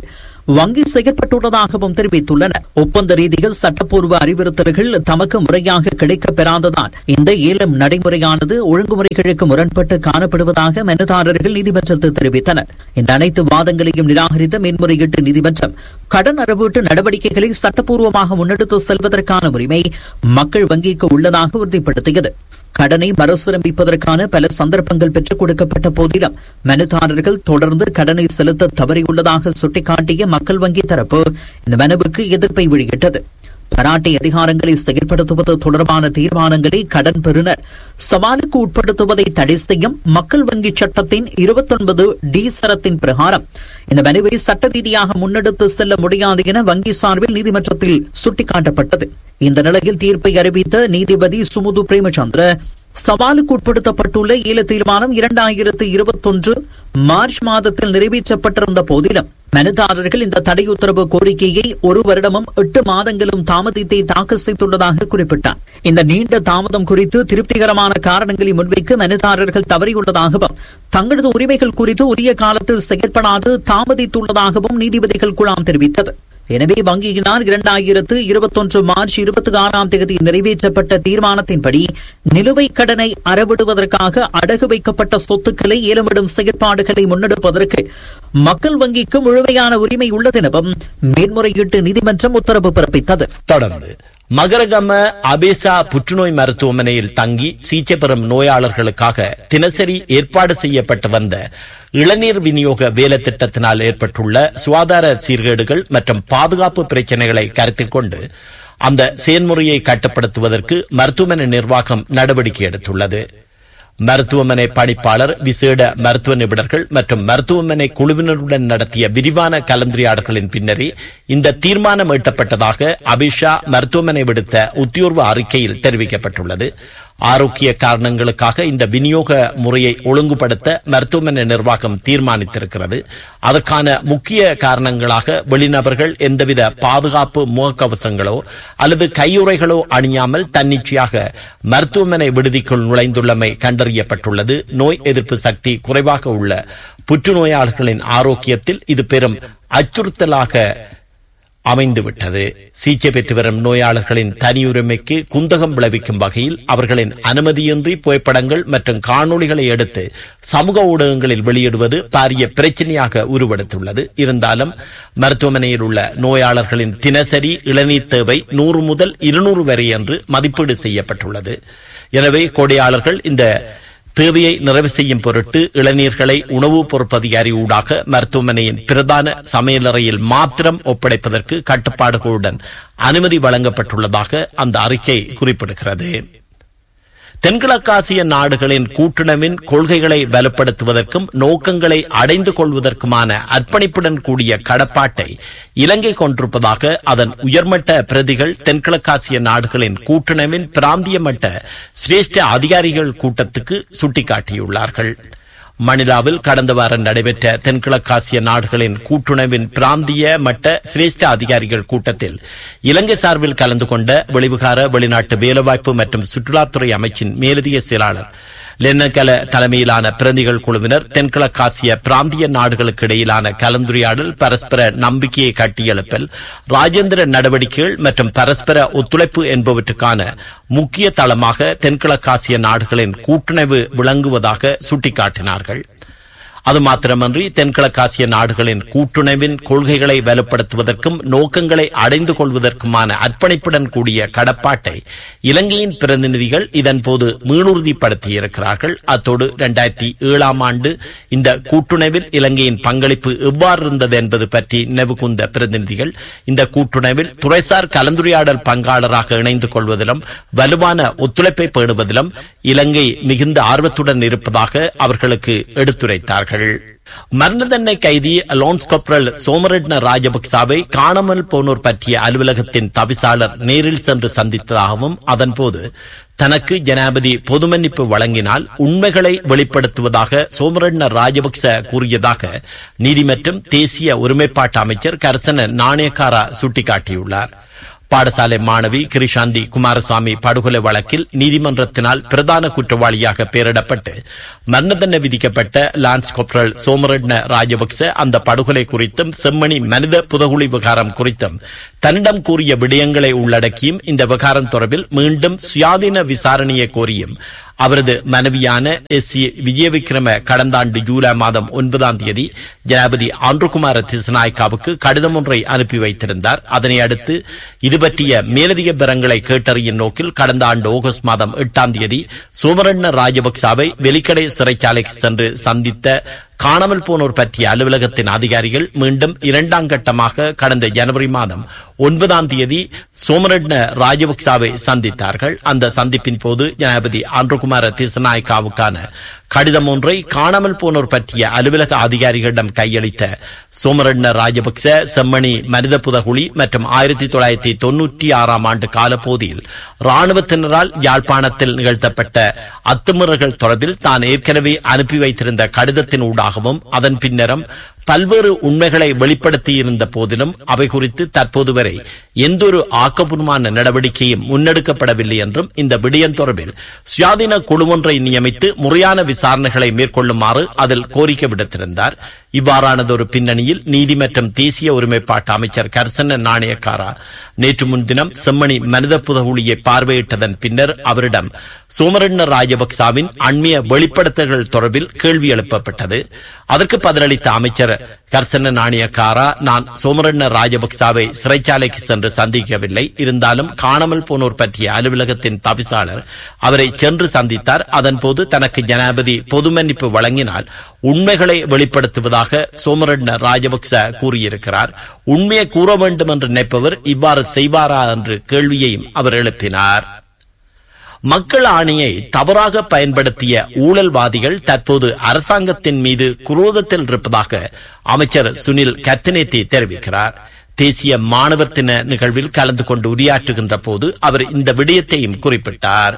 வங்கி செயற்பட்டுள்ளதாகவும் தெரிவித்துள்ளனர். ஒப்பந்த ரீதியில் சட்டப்பூர்வ அறிவுறுத்தல்கள் தமக்கு முறையாக கிடைக்கப் பெறாததால் இந்த ஏலம் நடைமுறையானது ஒழுங்குமுறைகளுக்கு முரண்பட்டு காணப்படுவதாக மனுதாரர்கள் நீதிமன்றத்தில் தெரிவித்தனர். இந்த அனைத்து வாதங்களையும் நிராகரித்த மேன்முறையீட்டு நீதிமன்றம் கடன் அறவீட்டு நடவடிக்கைகளை சட்டப்பூர்வமாக முன்னெடுத்து செல்வதற்கான உரிமை மக்கள் வங்கிக்கு உள்ளதாக உறுதிப்படுத்தியது. கடனை மறுசீரமைப்பதற்கான பல சந்தர்ப்பங்கள் பெற்றுக் கொடுக்கப்பட்ட போதிலும் மனுதாரர்கள் தொடர்ந்து கடனை செலுத்த தவறியுள்ளதாக சுட்டிக்காட்டிய மக்கள் வங்கி தரப்பு இந்த மனுவுக்கு எதிர்ப்பை வெளியிட்டது. பராட்டை அதிகாரங்களை செயல்படுத்துவது தொடர்பான தீர்மானங்களை கடன் பெறுநர் சவாலுக்கு உட்படுத்துவதை தடை செய்யும் மக்கள் வங்கி சட்டத்தின் இருபத்தி ஒன்பது டி சரத்தின் பிரகாரம் இந்த மனுவை சட்ட ரீதியாக முன்னெடுத்து செல்ல முடியாது என வங்கி சார்பில் நீதிமன்றத்தில் சுட்டிக்காட்டப்பட்டது. இந்த நிலையில் தீர்ப்பை அறிவித்த நீதிபதி சுமுது பிரேமச்சந்திர சவாலுக்கு உட்படுத்தப்பட்டுள்ள ஏல தீர்மானம் இரண்டாயிரத்து இருபத்தி ஒன்று மார்ச் மாதத்தில் நிறைவேற்றப்பட்டிருந்த போதிலும் மனுதாரர்கள் இந்த தடை உத்தரவு கோரிக்கையை ஒரு வருடமும் எட்டு மாதங்களும் தாமதித்தை தாக்கல் செய்துள்ளதாக குறிப்பிட்டார். இந்த நீண்ட தாமதம் குறித்து திருப்திகரமான காரணங்களை முன்வைக்க மனுதாரர்கள் தவறியுள்ளதாகவும் தங்களது உரிமைகள் குறித்து உரிய காலத்தில் செயற்படாது தாமதித்துள்ளதாகவும் நீதிபதிகள் குழாம் தெரிவித்தது. எனவே வங்கியினால் இரண்டாயிரத்து இருபத்தி ஒன்று மார்ச் இருபத்தி ஆறாம் தேதி நிறைவேற்றப்பட்ட தீர்மானத்தின்படி நிலுவைக் கடனை அறவிடுவதற்காக அடகு வைக்கப்பட்ட சொத்துக்களை ஏலமிடும் செயற்பாடுகளை முன்னெடுப்பதற்கு மக்கள் வங்கிக்கு முழுமையான உரிமை உள்ளது எனவும் மேன்முறையீட்டு நீதிமன்றம் உத்தரவு பிறப்பித்தது. தொடர்ந்து மகரகம அபேசா புற்றுநோய் மருத்துவமனையில் தங்கி சிகிச்சை பெறும் நோயாளர்களுக்காக தினசரி ஏற்பாடு செய்யப்பட்டு வந்த இளநீர் விநியோக வேலை திட்டத்தினால் ஏற்பட்டுள்ள சுகாதார சீர்கேடுகள் மற்றும் பாதுகாப்பு பிரச்சினைகளை கருத்தில் கொண்டு அந்த செயல்முறையை கட்டுப்படுத்துவதற்கு மருத்துவமனை நிர்வாகம் நடவடிக்கை எடுத்துள்ளது. மருத்துவமனை பணிப்பாளர், விசேட மருத்துவ நிபுணர்கள் மற்றும் மருத்துவமனை குழுவினருடன் நடத்திய விரிவான கலந்துரையாடல்களின் பின்னரே இந்த தீர்மானம் எட்டப்பட்டதாக அபிஷா மருத்துவமனை விடுத்த உத்தியோர்வ அறிக்கையில் தெரிவிக்கப்பட்டுள்ளது. ஆரோக்கிய காரணங்களுக்காக இந்த விநியோக முறையை ஒழுங்குபடுத்த மருத்துவமனை நிர்வாகம் தீர்மானித்திருக்கிறது. அதற்கான முக்கிய காரணங்களாக வெளிநபர்கள் எந்தவித பாதுகாப்பு முகக்கவசங்களோ அல்லது கையுறைகளோ அணியாமல் தன்னிச்சையாக மருத்துவமனை விடுதிக்குள் நுழைந்துள்ளமை கண்டறியப்பட்டுள்ளது. நோய் எதிர்ப்பு சக்தி குறைவாக உள்ள புற்றுநோயாளர்களின் ஆரோக்கியத்தில் இது பெரும் அச்சுறுத்தலாக அமைந்துவிட்டது. சிகிச்சை பெற்று வரும் நோயாளர்களின் தனியுரிமைக்கு குந்தகம் விளைவிக்கும் வகையில் அவர்களின் அனுமதியின்றி புகைப்படங்கள் மற்றும் காணொளிகளை எடுத்து சமூக ஊடகங்களில் வெளியிடுவது பாரிய பிரச்சனையாக உருவெடுத்துள்ளது. இருந்தாலும் மருத்துவமனையில் உள்ள நோயாளர்களின் தினசரி இளநீர் தேவை நூறு முதல் இருநூறு வரை என்று மதிப்பீடு செய்யப்பட்டுள்ளது. எனவே கோடையாளர்கள் இந்த தேவையை நிறைவு செய்யும் பொருட்டு இளநீர்களை உணவு பொறுப்பதிகாரி ஊடாக மருத்துவமனையின் பிரதான சமையலறையில் மாத்திரம் ஒப்படைப்பதற்கு கட்டுப்பாடுகளுடன் அனுமதி வழங்கப்பட்டுள்ளதாக அந்த அறிக்கை குறிப்பிடுகிறது. தென்கிழக்காசிய நாடுகளின் கூட்டுறவின் கொள்கைகளை வலுப்படுத்துவதற்கும் நோக்கங்களை அடைந்து கொள்வதற்குமான அர்ப்பணிப்புடன் கூடிய கடப்பாட்டை இலங்கை கொண்டிருப்பதாக அதன் உயர்மட்ட பிரதிகள் தென்கிழக்காசிய நாடுகளின் கூட்டுறவின் பிராந்திய மட்ட சிரேஷ்ட அதிகாரிகள் கூட்டத்துக்கு சுட்டிக்காட்டியுள்ளார்கள். மணிலாவில் கடந்த வாரம் நடைபெற்ற தென்கிழக்காசிய நாடுகளின் கூட்டுறவின் பிராந்திய மட்ட சிரேஷ்ட அதிகாரிகள் கூட்டத்தில் இலங்கை சார்பில் கலந்து கொண்ட வெளிவிகார, வெளிநாட்டு வேலைவாய்ப்பு மற்றும் சுற்றுலாத்துறை அமைச்சின் மேலதிக செயலாளர் லென்னகல தலைமையிலான பிரதிகள் குழுவினர் தென்கிழக்காசிய பிராந்திய நாடுகளுக்கு இடையிலான கலந்துரையாடல், பரஸ்பர நம்பிக்கையை கட்டியெழுப்பல், ராஜேந்திர நடவடிக்கைகள் மற்றும் பரஸ்பர ஒத்துழைப்பு என்பவற்றுக்கான முக்கிய தளமாக தென்கிழக்காசிய நாடுகளின் கூட்டுறவு விளங்குவதாக சுட்டிக்காட்டினார்கள். அது மாத்திரமன்றி தென்கிழக்காசிய நாடுகளின் கூட்டுறவின் கொள்கைகளை வலுப்படுத்துவதற்கும் நோக்கங்களை அடைந்து கொள்வதற்குமான அர்ப்பணிப்புடன் கூடிய கடப்பாட்டை இலங்கையின் பிரதிநிதிகள் இதன் போது மீளுறுதிப்படுத்தியிருக்கிறார்கள். அத்தோடு இரண்டாயிரத்தி ஏழாம் ஆண்டு இந்த கூட்டுறவில் இலங்கையின் பங்களிப்பு எவ்வாறு இருந்தது என்பது பற்றி நினைவு கூர்ந்த பிரதிநிதிகள் இந்த கூட்டுறவில் துறைசார் கலந்துரையாடல் பங்காளராக இணைந்து கொள்வதிலும் வலுவான ஒத்துழைப்பை பேணுவதிலும் இலங்கை மிகுந்த ஆர்வத்துடன் இருப்பதாக அவர்களுக்கு எடுத்துரைத்தார்கள். மரண தண்டனை கைதி அலோன்ஸ் கொப்ரல் சோமரட்ன ராஜபக்சாவை காணாமல் போனோர் பற்றிய அலுவலகத்தின் தவிசாளர் நேரில் சென்று சந்தித்ததாகவும் அதன்போது தனக்கு ஜனாதிபதி பொது மன்னிப்பு வழங்கினால் உண்மைகளை வெளிப்படுத்துவதாக சோமரட்ன ராஜபக்ச கூறியதாக நீதி மற்றும் தேசிய ஒருமைப்பாட்டு அமைச்சர் கர்சன நாணயக்காரா சுட்டிக்காட்டியுள்ளார். பாடசாலை மாணவி கிரிஷாந்தி குமாரசுவாமி படுகொலை வழக்கில் நீதிமன்றத்தினால் பிரதான குற்றவாளியாக பெயரிடப்பட்டு மரண தண்டனை விதிக்கப்பட்ட லான்ஸ் கொப்ரல் சோமரட்ன ராஜபக்ச அந்த படுகொலை குறித்தும் செம்மணி மனித புதகுழி விவகாரம் குறித்தும் தன்னிடம் கூறிய விடயங்களை உள்ளடக்கியும் இந்த விவகாரம் தொடர்பில் மீண்டும் சுயாதீன விசாரணையை கோரியும் அவரது மனைவியான எஸ் சி விஜயவிக்ரம கடந்த ஆண்டு ஜூலை மாதம் ஒன்பதாம் தேதி ஜனாபதி ஆண்ட்ருகுமார திசநாயக்காவுக்கு கடிதம் ஒன்றை அனுப்பி வைத்திருந்தார். அதனை அடுத்து இது பற்றிய மேலதிக விவரங்களை கேட்டறியும் நோக்கில் கடந்த ஆண்டு ஆகஸ்ட் மாதம் எட்டாம் தேதி சோமரட்ன ராஜபக்சாவை வெலிக்கடை சிறைச்சாலைக்கு சென்று சந்தித்த காணாமல் போனோர் பற்றிய அலுவலகத்தின் அதிகாரிகள் மீண்டும் இரண்டாம் கட்டமாக கடந்த ஜனவரி மாதம் ஒன்பதாம் தேதி சோமரட்ன ராஜபக்சாவை சந்தித்தார்கள். அந்த சந்திப்பின் போது ஜனாபதி ஆண்ட்ருகுமார திசநாயக்காவுக்கான கடிதம் ஒன்றை காணாமல் போனோர் பற்றிய அலுவலக அதிகாரிகளிடம் கையளித்த சோமரட்ன ராஜபக்ச செம்மணி மனித புதகுழி மற்றும் ஆயிரத்தி தொள்ளாயிரத்தி தொன்னூற்றி ஆறாம் ஆண்டு காலப்பகுதியில் ராணுவத்தினரால் யாழ்ப்பாணத்தில் நிகழ்த்தப்பட்ட அத்துமீறல்கள் தொடர்பில் தான் ஏற்கனவே அனுப்பி வைத்திருந்த கடிதத்தின் ஊடாகவும் அதன் பின்னரும் பல்வேறு உண்மைகளை வெளிப்படுத்தியிருந்த போதிலும் அவை குறித்து தற்போது வரை எந்தொரு ஆக்கப்பூர்வமான நடவடிக்கையும் முன்னெடுக்கப்படவில்லை என்றும் இந்த விடயம் தொடர்பில் சுயாதீன குழு ஒன்றை நியமித்து முறையான விசாரணைகளை மேற்கொள்ளுமாறு அதில் கோரிக்கை விடுத்திருந்தார். இவ்வாறானதொரு பின்னணியில் நீதி மற்றும் தேசிய ஒருமைப்பாட்டு அமைச்சர் கர்சன நாணயக்காரா நேற்று முன்தினம் செம்மணி மனித புதகுழியை பார்வையிட்டதன் பின்னர் அவரிடம் சோமரட்ன ராஜபக்சாவின் அண்மைய வெளிப்படுத்தல்கள் தொடர்பில் கேள்வி எழுப்பப்பட்டது. அதற்கு பதிலளித்த அமைச்சர் கர்சன நாணயக்காரா, நான் சோமரட்ன ராஜபக்சாவை சிறைச்சாலைக்கு சென்று சந்திக்கவில்லை. இருந்தாலும் காணாமல் போனோர் பற்றிய அலுவலகத்தின் தவிசாளர் அவரை சென்று சந்தித்தார். அதன் போது தனக்கு ஜனாபதி பொது மன்னிப்பு வழங்கினால் உண்மைகளை வெளிப்படுத்துவதாக சோமரட்ன ராஜபக்ச கூறியிருக்கிறார். உண்மையை கூற வேண்டும் என்று நினைப்பவர் இவ்வாறு செய்வாரா என்று கேள்வியையும் அவர் எழுப்பினார். மக்கள் ஆணையை தவறாக பயன்படுத்திய ஊழல்வாதிகள் தற்போது அரசாங்கத்தின் மீது குரோதத்தில் இருப்பதாக அமைச்சர் சுனில் கத்தினேத்தி தெரிவிக்கிறார். தேசிய மாணவர் தின நிகழ்வில் கலந்து கொண்டு உரையாற்றுகின்ற போது அவர் இந்த விடயத்தையும் குறிப்பிட்டார்.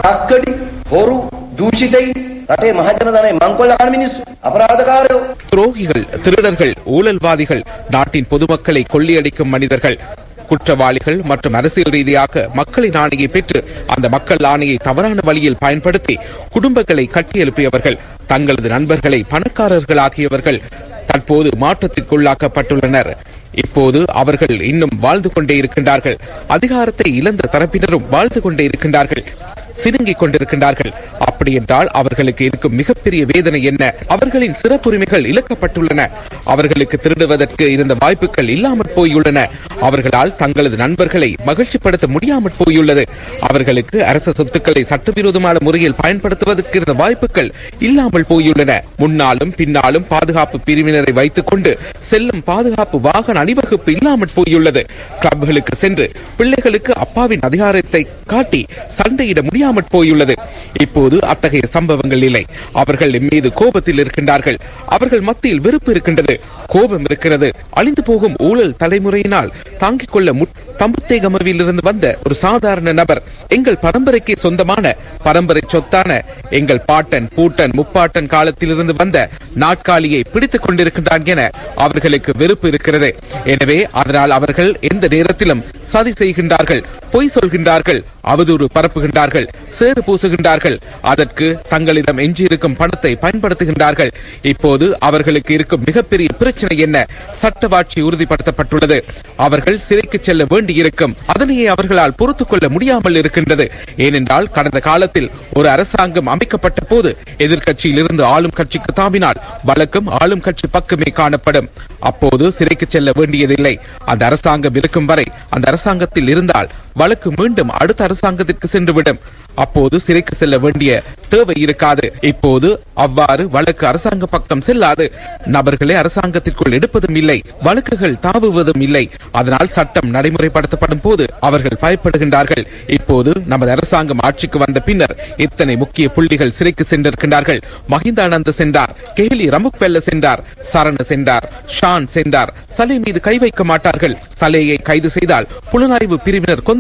துரோகிகள், திருடர்கள், ஊழல்வாதிகள், நாட்டின் பொதுமக்களை கொள்ளையடிக்கும் மனிதர்கள், குற்றவாளிகள் மற்றும் அரசியல் ரீதியாக மக்களின் ஆணையை பெற்று அந்த மக்கள் ஆணையை தவறான வழியில் பயன்படுத்தி குடும்பங்களை கட்டியெழுப்பியவர்கள், தங்களது நண்பர்களை பணக்காரர்களாகியவர்கள் தற்போது மாற்றத்திற்குள்ளாக்கப்பட்டுள்ளனர். இப்போது அவர்கள் இன்னும் வாழ்ந்து கொண்டே இருக்கின்றார்கள். அதிகாரத்தை இழந்த தரப்பினரும் வாழ்ந்து கொண்டே இருக்கின்றார்கள், சினுங்கிக் கொண்டிருக்கின்றார்கள். அப்படி என்றால் அவர்களுக்கு இருக்கும் மிகப்பெரிய வேதனை என்ன? அவர்களின் சிறப்புரிமைகள் இழக்கப்பட்டுள்ளன. அவர்களுக்கு திருடுவதற்கு இருந்த வாய்ப்புகள் இல்லாமல் போயுள்ளன. அவர்களால் தங்களது நண்பர்களை மகிழ்ச்சிப்படுத்த முடியாமல் போயுள்ளது. அவர்களுக்கு அரசு சொத்துக்களை சட்டவிரோதமான முறையில் பயன்படுத்துவதற்கு இருந்த வாய்ப்புகள் இல்லாமல் போயுள்ளன. முன்னாலும் பின்னாலும் பாதுகாப்பு பிரிவினரை வைத்துக் கொண்டு செல்லும் பாதுகாப்பு வாகன அணிவகுப்பு இல்லாமல் போயுள்ளது. கிளப்களுக்கு சென்று பிள்ளைகளுக்கு அப்பாவின் அதிகாரத்தை காட்டி சண்டையிட முடியாமல் போயுள்ளது. இப்போது அத்தகைய சம்பவங்கள் இல்லை. அவர்கள் மீது கோபத்தில் இருக்கின்றார்கள். அவர்கள் மத்தியில் வெறுப்பு இருக்கின்றது, கோபம் இருக்கிறது. அழிந்து போகும் ஊழல் தலைமுறையினால் தாங்கிக் கொள்ள தம்புத்தேகமவில் இருந்து வந்த ஒரு சாதாரண நபர் எங்கள் பரம்பரைக்கு சொந்தமான பரம்பரை சொத்தான எங்கள் பாட்டன் பூட்டன் முப்பாட்டன் காலத்திலிருந்து வந்த நாட்காலியை பிடித்துக் கொண்டிருக்கின்றான் என அவர்களுக்கு வெறுப்பு இருக்கிறது. எனவே அதனால் அவர்கள் எந்த நேரத்திலும் சதி செய்கின்றார்கள், பொய் சொல்கின்றார்கள், அவதூறு பரப்புகின்றார்கள், சேறு பூசுகின்றார்கள். அதற்கு தங்களிடம் எஞ்சியிருக்கும் பணத்தை பயன்படுத்துகின்றார்கள். இப்போது அவர்களுக்கு இருக்கும் மிகப்பெரிய பிரச்சனை என்ன? சட்டவாட்சி உறுதிப்படுத்தப்பட்டுள்ளது. அவர்கள் சிறைக்கு செல்ல வேண்டியிருக்கும். அதனையே அவர்களால் பொறுத்துக் கொள்ள முடியாமல் இருக்கின்றது. ஏனென்றால் கடந்த காலத்தில் ஒரு அரசாங்கம் அமைக்கப்பட்ட போது எதிர்கட்சியில் இருந்து ஆளும் கட்சிக்கு தாவினால் வழக்கம் ஆளும் கட்சி பக்கமே காணப்படும். அப்போது சிறைக்கு செல்ல வேண்டியதில்லை. அந்த அரசாங்கம் இருக்கும் வரை அந்த அரசாங்கத்தில் இருந்தால் வழக்கு மீண்டும் அடுத்த அரசாங்கத்திற்கு சென்றுவிடும். அப்போது சிறைக்கு செல்ல வேண்டிய தேவை இருக்காது. இப்போது அவ்வாறு வழக்கு அரசாங்க பக்கம் செல்லாது. நபர்களை அரசாங்கத்திற்குள் எடுப்பதும் இல்லை, வழக்குகள் தாவுவதும் இல்லை. அதனால் சட்டம் நடைமுறைப்படுத்தப்படும் போது அவர்கள் பயப்படுகின்றார்கள். இப்போது நமது அரசாங்கம் ஆட்சிக்கு வந்த பின்னர் இத்தனை முக்கிய புள்ளிகள் சிறைக்கு சென்றிருக்கின்றார்கள். மஹிந்தானந்த சென்றார், கேலி ரமுக்வெல்ல சென்றார், சரண சென்றார், ஷான் சென்றார். சலே மீது கை வைக்க மாட்டார்கள். சலேயை கைது செய்தால் புலனாய்வு பிரிவினர் கொந்த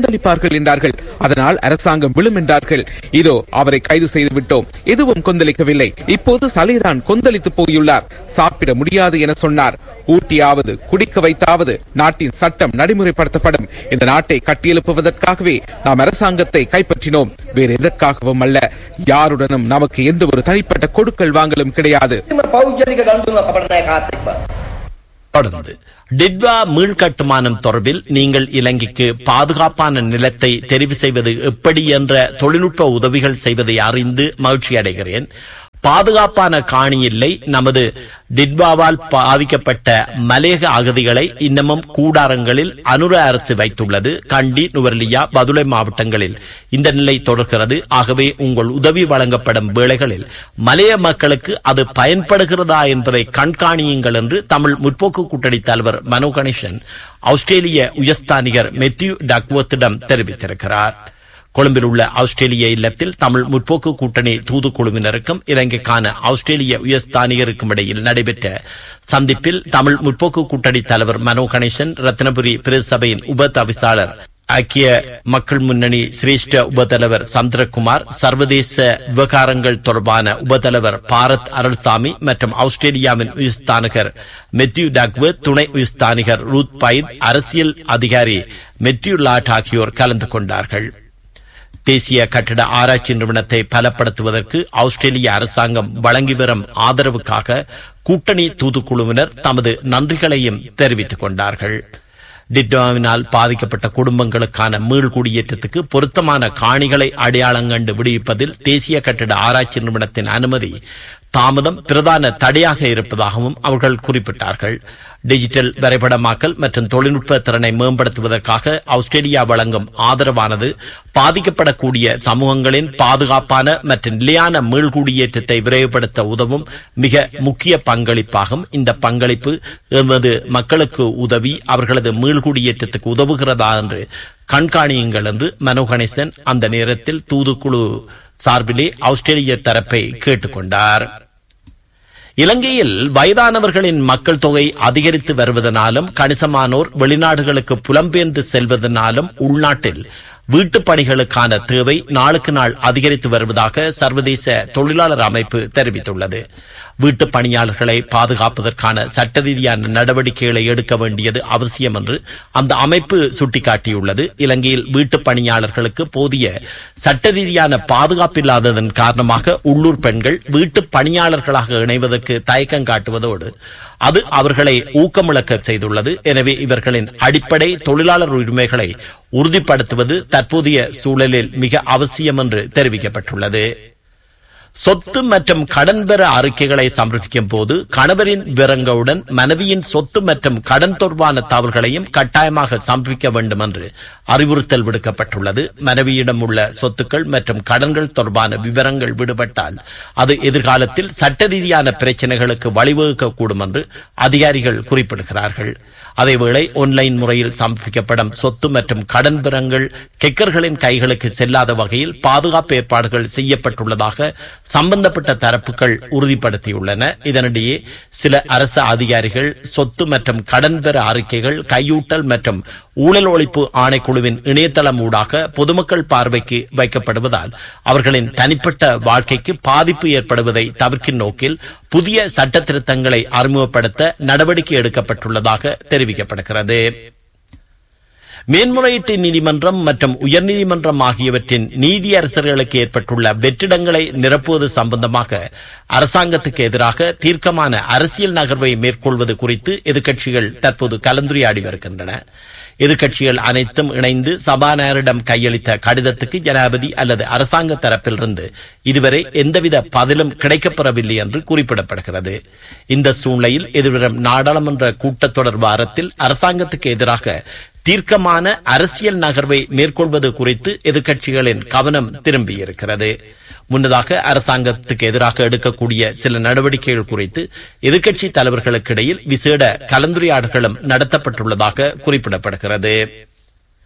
கொந்தளிப்பார்கள் என்றார்கள். அதனால் அரசாங்கம் விழும் என்றார்கள். இதோ அவரை கைது செய்து விட்டோம். எதுவும் கொந்தளிக்கவில்லை. இப்போது சலேதான் கொந்தளித்து போயுள்ளார். சாப்பிட முடியாது என சொன்னார். ஊட்டியாவது குடிக்க வைத்தாவது நாட்டின் சட்டம் நடைமுறைப்படுத்தப்படும். இந்த நாட்டை கட்டியெழுப்புவதற்காகவே நாம் அரசாங்கத்தை கைப்பற்றினோம், வேறு எதற்காகவும் அல்ல. யாருடனும் நமக்கு எந்த ஒரு தனிப்பட்ட கொடுக்கல் வாங்கலும் கிடையாது. தொடர்ந்து டிட்வா மீள்கட்டுமானம் தொடர்பில் நீங்கள் இலங்கைக்கு பாதுகாப்பான நிலத்தை தெரிவு செய்வது எப்படி என்ற தொழில்நுட்ப உதவிகள் செய்வதை அறிந்து மகிழ்ச்சி அடைகிறேன். பாதுகாப்பான காணி இல்லை. நமது டிட்வாவால் பாதிக்கப்பட்ட மலேக அகதிகளை இன்னமும் கூடாரங்களில் அனுர அரசு வைத்துள்ளது. கண்டி, நுவர்லியா, பதுளை மாவட்டங்களில் இந்த நிலை தொடர்கிறது. ஆகவே உங்கள் உதவி வழங்கப்படும் வேளைகளில் மலைய மக்களுக்கு அது பயன்படுகிறதா என்பதை கண்காணியுங்கள் என்று தமிழ் முற்போக்கு கூட்டணி தலைவர் மனோ கணேசன் ஆஸ்திரேலிய உயர்ஸ்தானிகர் மெத்யூ டக்வர்த்திடம் தெரிவித்திருக்கிறார். கொழும்பில் உள்ள ஆஸ்திரேலிய இல்லத்தில் தமிழ் முற்போக்கு கூட்டணி தூதுக்குழுவினருக்கும் இலங்கைக்கான ஆஸ்திரேலிய உயர்ஸ்தானிகருக்கும் இடையில் நடைபெற்ற சந்திப்பில் தமிழ் முற்போக்கு கூட்டணி தலைவர் மனோ கணேசன், ரத்னபுரி பிரதேசபையின் உப தவிசாளர், ஐக்கிய மக்கள் முன்னணி சிரேஷ்ட உபதலைவர் சந்திரகுமார், சர்வதேச விவகாரங்கள் தொடர்பான உபதலைவர் பாரத் அருள்சாமி மற்றும் ஆஸ்திரேலியாவின் உயர்ஸ்தானிகர் மெத்யூ டக்வர்த், துணை உயர்ஸ்தானிகர் ரூத் பைட், அரசியல் அதிகாரி மெத்யூ லாட் ஆகியோர் கலந்து கொண்டார்கள். தேசிய கட்டிட ஆராய்ச்சி நிறுவனத்தை பலப்படுத்துவதற்கு ஆஸ்திரேலிய அரசாங்கம் வழங்கி வரும் ஆதரவுக்காக கூட்டணி தூதுக்குழுவினர் தமது நன்றிகளையும் தெரிவித்துக் கொண்டார்கள். டிட்வாவினால் பாதிக்கப்பட்ட குடும்பங்களுக்கான மீள் குடியேற்றத்துக்கு பொருத்தமான காணிகளை அடையாளம் கண்டு விடுவிப்பதில் தேசிய கட்டிட ஆராய்ச்சி நிறுவனத்தின் அனுமதி தாமதம் பிரதான தடையாக இருப்பதாகவும் அவர்கள் குறிப்பிட்டார்கள். டிஜிட்டல் வரைபடமாக்கல் மற்றும் தொழில்நுட்ப திறனை மேம்படுத்துவதற்காக ஆஸ்திரேலியா வழங்கும் ஆதரவானது பாதிக்கப்படக்கூடிய சமூகங்களின் பாதுகாப்பான மற்றும் நிலையான மீள்குடியேற்றத்தை விரைவுபடுத்த உதவும் மிக முக்கிய பங்களிப்பாகும். இந்த பங்களிப்பு எமது மக்களுக்கு உதவி அவர்களது மீள்குடியேற்றத்துக்கு உதவுகிறதா என்று கண்காணியுங்கள் என்று மனோ கணேசன் அந்த நேரத்தில் தூதுக்குழு சார்பிலே ஆஸ்திரேலிய தரப்பை கேட்டுக்கொண்டார். இலங்கையில் வயதானவர்களின் மக்கள் தொகை அதிகரித்து வருவதனாலும் கணிசமானோர் வெளிநாடுகளுக்கு புலம்பெயர்ந்து செல்வதனாலும் உள்நாட்டில் வீட்டுப் பணிகளுக்கான தேவை நாளுக்கு நாள் அதிகரித்து வருவதாக சர்வதேச தொழிலாளர் அமைப்பு தெரிவித்துள்ளது. வீட்டுப் பணியாளர்களை பாதுகாப்பதற்கான சட்ட ரீதியான நடவடிக்கைகளை எடுக்க வேண்டியது அவசியம் என்று அந்த அமைப்பு சுட்டிக்காட்டியுள்ளது. இலங்கையில் வீட்டுப் பணியாளர்களுக்கு போதிய சட்ட ரீதியான பாதுகாப்பு இல்லாததன் காரணமாக உள்ளூர் பெண்கள் வீட்டுப் பணியாளர்களாக இணைவதற்கு தயக்கம் காட்டுவதோடு அது அவர்களை ஊக்கமிழக்க செய்துள்ளது. எனவே இவர்களின் அடிப்படை தொழிலாளர் உரிமைகளை உறுதிப்படுத்துவது தற்போதைய சூழலில் மிக அவசியம் என்று தெரிவிக்கப்பட்டுள்ளது. சொத்து மற்றும் கடன் பெற அறிக்கைகளை சமர்ப்பிக்கும் போது கணவரின் விவரங்களுடன் மனைவியின் சொத்து மற்றும் கடன் தொடர்பான தகவல்களையும் கட்டாயமாக சமர்ப்பிக்க வேண்டும் என்று அறிவுறுத்தல் விடுக்கப்பட்டுள்ளது. மனைவியிடம் உள்ள சொத்துக்கள் மற்றும் கடன்கள் தொடர்பான விவரங்கள் விடுபட்டால் அது எதிர்காலத்தில் சட்ட ரீதியான பிரச்சனைகளுக்கு வழிவகுக்கக்கூடும் என்று அதிகாரிகள் குறிப்பிடுகிறார்கள். அதேவேளை ஆன்லைன் முறையில் சமர்ப்பிக்கப்படும் சொத்து மற்றும் கடன் விவரங்கள் கெக்கர்களின் கைகளுக்கு செல்லாத வகையில் பாதுகாப்பு ஏற்பாடுகள் செய்யப்பட்டுள்ளதாக சம்பந்தப்பட்ட தரப்புகள் உறுதிப்படுத்தியுள்ளன. இதனிடையே சில அரசு அதிகாரிகள் சொத்து மற்றும் கடன் பெற அறிக்கைகள் கையூட்டல் மற்றும் ஊழல் ஒழிப்பு ஆணைக்குழுவின் இணையதளம் ஊடாக பொதுமக்கள் பார்வைக்கு வைக்கப்படுவதால் அவர்களின் தனிப்பட்ட வாழ்க்கைக்கு பாதிப்பு ஏற்படுவதை தவிர்க்கும் நோக்கில் புதிய சட்ட திருத்தங்களை அறிமுகப்படுத்த நடவடிக்கை எடுக்கப்பட்டுள்ளதாக தெரிவிக்கப்படுகிறது. மேன்முறையீட்டு நீதிமன்றம் மற்றும் உயர்நீதிமன்றம் ஆகியவற்றின் நீதியரசர்களுக்கு ஏற்பட்டுள்ள வெற்றிடங்களை நிரப்புவது சம்பந்தமாக அரசாங்கத்துக்கு எதிராக தீர்க்கமான அரசியல் நகர்வை மேற்கொள்வது குறித்து எதிர்க்கட்சிகள் தற்போது கலந்துரையாடி வருகின்றன. எதிர்க்கட்சிகள் அனைத்தும் இணைந்து சபாநாயகரிடம் கையளித்த கடிதத்துக்கு ஜனாதிபதி அல்லது அரசாங்க தரப்பிலிருந்து இதுவரை எந்தவித பதிலும் கிடைக்கப்பெறவில்லை என்று குறிப்பிடப்படுகிறது. இந்த சூழ்நிலையில் எதிர்வரும் நாடாளுமன்ற கூட்டத்தொடர் வாரத்தில் அரசாங்கத்துக்கு எதிராக தீர்க்கமான அரசியல் நகர்வை மேற்கொள்வது குறித்து எதிர்க்கட்சிகளின் கவனம் திரும்பியிருக்கிறது. முன்னதாக அரசாங்கத்துக்கு எதிராக எடுக்கக்கூடிய சில நடவடிக்கைகள் குறித்து எதிர்க்கட்சி தலைவர்களுக்கு இடையில் விசேட கலந்துரையாடல்களும் நடத்தப்பட்டுள்ளதாக குறிப்பிடப்படுகிறது.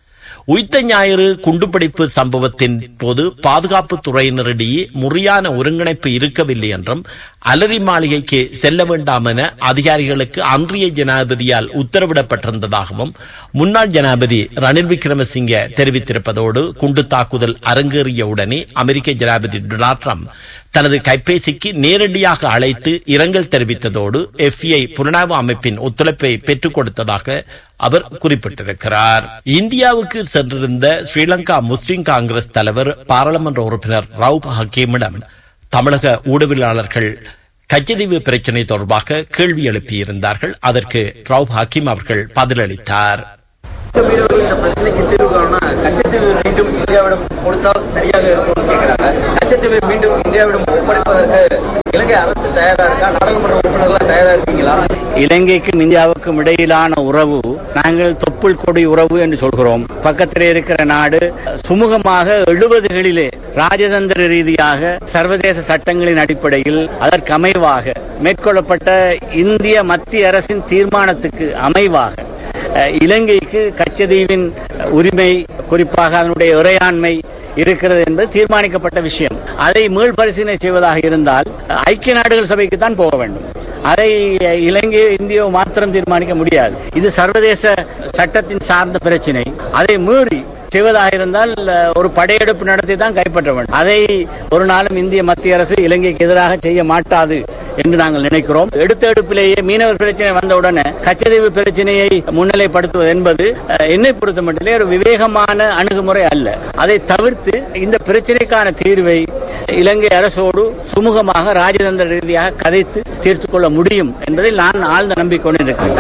உயிர்த்த ஞாயிறு குண்டுபிடிப்பு சம்பவத்தின் போது பாதுகாப்பு துறையினரிடையே முறையான ஒருங்கிணைப்பு இருக்கவில்லை என்றும் அலரி மாளிகைக்கு செல்ல வேண்டாம் என அதிகாரிகளுக்கு அன்றைய ஜனாதிபதியால் உத்தரவிடப்பட்டிருந்ததாகவும் முன்னாள் ஜனாதிபதி ரணில் விக்ரமசிங்கே தெரிவித்திருப்பதோடு குண்டு தாக்குதல் அரங்கேறிய உடனே அமெரிக்க ஜனாதிபதி டொனால்ட் ட்ரம்ப் தனது கைபேசிக்கு நேரடியாக அழைத்து இரங்கல் தெரிவித்ததோடு எஃப்ஐ புலனாய்வு அமைப்பின் ஒத்துழைப்பை பெற்றுக் கொடுத்ததாக அவர் குறிப்பிட்டிருக்கிறார். இந்தியாவுக்கு சென்றிருந்த ஸ்ரீலங்கா முஸ்லிம் காங்கிரஸ் தலைவர் பாராளுமன்ற உறுப்பினர் ரவுப் ஹக்கீமிடம் தமிழக ஊடகவியலாளர்கள் கச்சதீவு பிரச்சினை தொடர்பாக கேள்வி எழுப்பியிருந்தார்கள். அதற்கு ரவுப் ஹக்கீம் அவர்கள் பதிலளித்தார். இந்த பிரச்சனைக்கு தீர்வு காண கச்சத்தீவு மீண்டும் இந்தியாவிடம் கொடுத்தால் சரியாக இருக்கும் கேட்கிறாங்க. கச்சத்தீவை மீண்டும் இந்தியாவிடம் ஒப்படைப்பதற்கு இலங்கை அரசு தயாரா இருக்கா? நாடாளுமன்ற உறுப்பினர்கள் தயாரா இருக்கீங்களா? இலங்கைக்கும் இந்தியாவுக்கும் இடையிலான உறவு நாங்கள் தொப்புள் கொடி உறவு என்று சொல்கிறோம். பக்கத்திலே இருக்கிற நாடு சுமூகமாக எழுபதுகளிலே ராஜதந்திர ரீதியாக சர்வதேச சட்டங்களின் அடிப்படையில் அதற்கு அமைவாக மேற்கொள்ளப்பட்ட இந்திய மத்திய அரசின் தீர்மானத்துக்கு அமைவாக இலங்கைக்கு கச்சதீவின் உரிமை, குறிப்பாக அதனுடைய இறையாண்மை இருக்கிறது என்பது தீர்மானிக்கப்பட்ட விஷயம். அதை மீள் பரிசீலனை செய்வதாக இருந்தால் ஐக்கிய நாடுகள் சபைக்கு தான் போக வேண்டும். அதை இலங்கையோ இந்தியோ மாத்திரம் தீர்மானிக்க முடியாது. இது சர்வதேச சட்டத்தின் சார்ந்த பிரச்சினை. அதை மீறி செய்வதாக இருந்தால் ஒரு படையெடுப்பு நடத்தி தான் கைப்பற்ற வேண்டும். அதை ஒரு நாளும் இந்திய மத்திய அரசு இலங்கைக்கு எதிராக செய்ய மாட்டாது என்று நாங்கள் நினைக்கிறோம். எடுத்த எடுப்பிலேயே மீனவர் பிரச்சனை வந்தவுடனே கச்சதீவு பிரச்சனையை முன்னிலைப்படுத்துவது என்பது என்னை பொறுத்த மட்டிலே ஒரு விவேகமான அணுகுமுறை அல்ல. அதை தவிர்த்து இந்த பிரச்சனைக்கான தீர்வை இலங்கை அரசோடு சுமூகமாக ராஜதந்திர ரீதியாக கதைத்து தீர்த்து கொள்ள முடியும் என்பதில் நான் ஆழ்ந்த நம்பிக்கை கொண்டிருக்கிறேன்.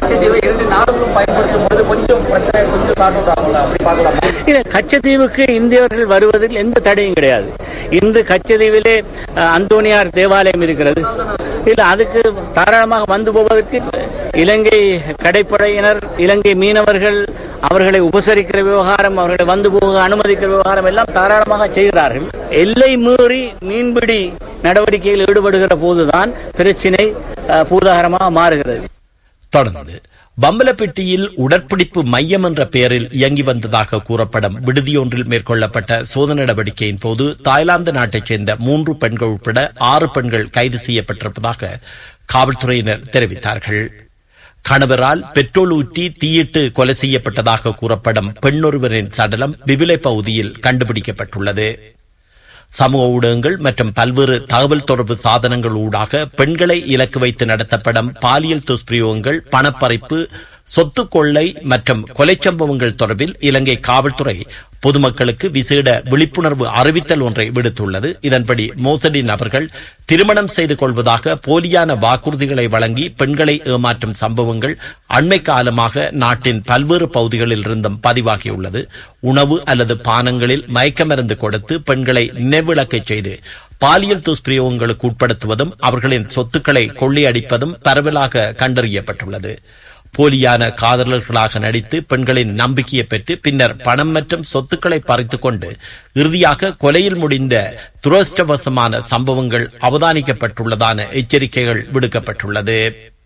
கச்சதீவுக்கு இந்தியவர்கள் வருவதில் எந்த தடையும் கிடையாது. இன்று கச்சதீவிலே அந்தோனியார் தேவாலயம் இருக்கிறது. இல்ல அதுக்கு தாராளமாக வந்து போவதற்கு இலங்கை கடற்படையினர், இலங்கை மீனவர்கள் அவர்களை உபசரிக்கிற விவகாரம், அவர்களை வந்து போக அனுமதிக்கிற விவகாரம் எல்லாம் தாராளமாக செய்கிறார்கள். எல்லை மீறி மீன்பிடி நடவடிக்கையில் ஈடுபடுகிற போதுதான் பிரச்சினை பூதாகரமாக மாறுகிறது. தொடர்ந்து பம்பலப்பட்டியில் உடற்பிடிப்பு மையம் என்ற பெயரில் இயங்கி வந்ததாக கூறப்படும் விடுதியொன்றில் மேற்கொள்ளப்பட்ட சோதனை நடவடிக்கையின் போது தாய்லாந்து நாட்டைச் சேர்ந்த மூன்று பெண்கள் உட்பட ஆறு பெண்கள் கைது செய்யப்பட்டிருப்பதாக காவல்துறையினர் தெரிவித்தார்கள். கணவரால் பெட்ரோல் ஊற்றி தீயிட்டு கொலை செய்யப்பட்டதாக கூறப்படும் பெண்ணொருவரின் சடலம் பிபிலை பகுதியில் கண்டுபிடிக்கப்பட்டுள்ளது. சமூக ஊடகங்கள் மற்றும் பல்வேறு தகவல் தொடர்பு சாதனங்கள் ஊடாக பெண்களை இலக்கு வைத்து நடத்தப்படும் பாலியல் துஷ்பிரயோகங்கள், பணப்பறிப்பு, சொத்து கொள்ளை மற்றும் கொலை சம்பவங்கள் தொடர்பில் இலங்கை காவல்துறை பொதுமக்களுக்கு விசேட விழிப்புணர்வு அறிவித்தல் ஒன்றை விடுத்துள்ளது. இதன்படி மோசடி நபர்கள் திருமணம் செய்து கொள்வதாக போலியான வாக்குறுதிகளை வழங்கி பெண்களை ஏமாற்றும் சம்பவங்கள் அண்மை காலமாக நாட்டின் பல்வேறு பகுதிகளில் இருந்தும் பதிவாகியுள்ளது. உணவு அல்லது பானங்களில் மயக்க மருந்து கொடுத்து பெண்களை நினைவிழக்கச் செய்து பாலியல் துஷ்பிரயோகங்களுக்கு உட்படுத்துவதும் அவர்களின் சொத்துக்களை கொள்ளையடிப்பதும் பரவலாக கண்டறியப்பட்டுள்ளது. போலியான காதலர்களாக நடித்து பெண்களின் நம்பிக்கையை பெற்று பின்னர் பணம் மற்றும் சொத்துக்களை பறித்துக் கொண்டு இறுதியாக கொலையில் முடிந்த துரதிர்ஷ்டவசமான சம்பவங்கள் அவதானிக்கப்பட்டுள்ளதான எச்சரிக்கைகள் விடுக்கப்பட்டுள்ளது.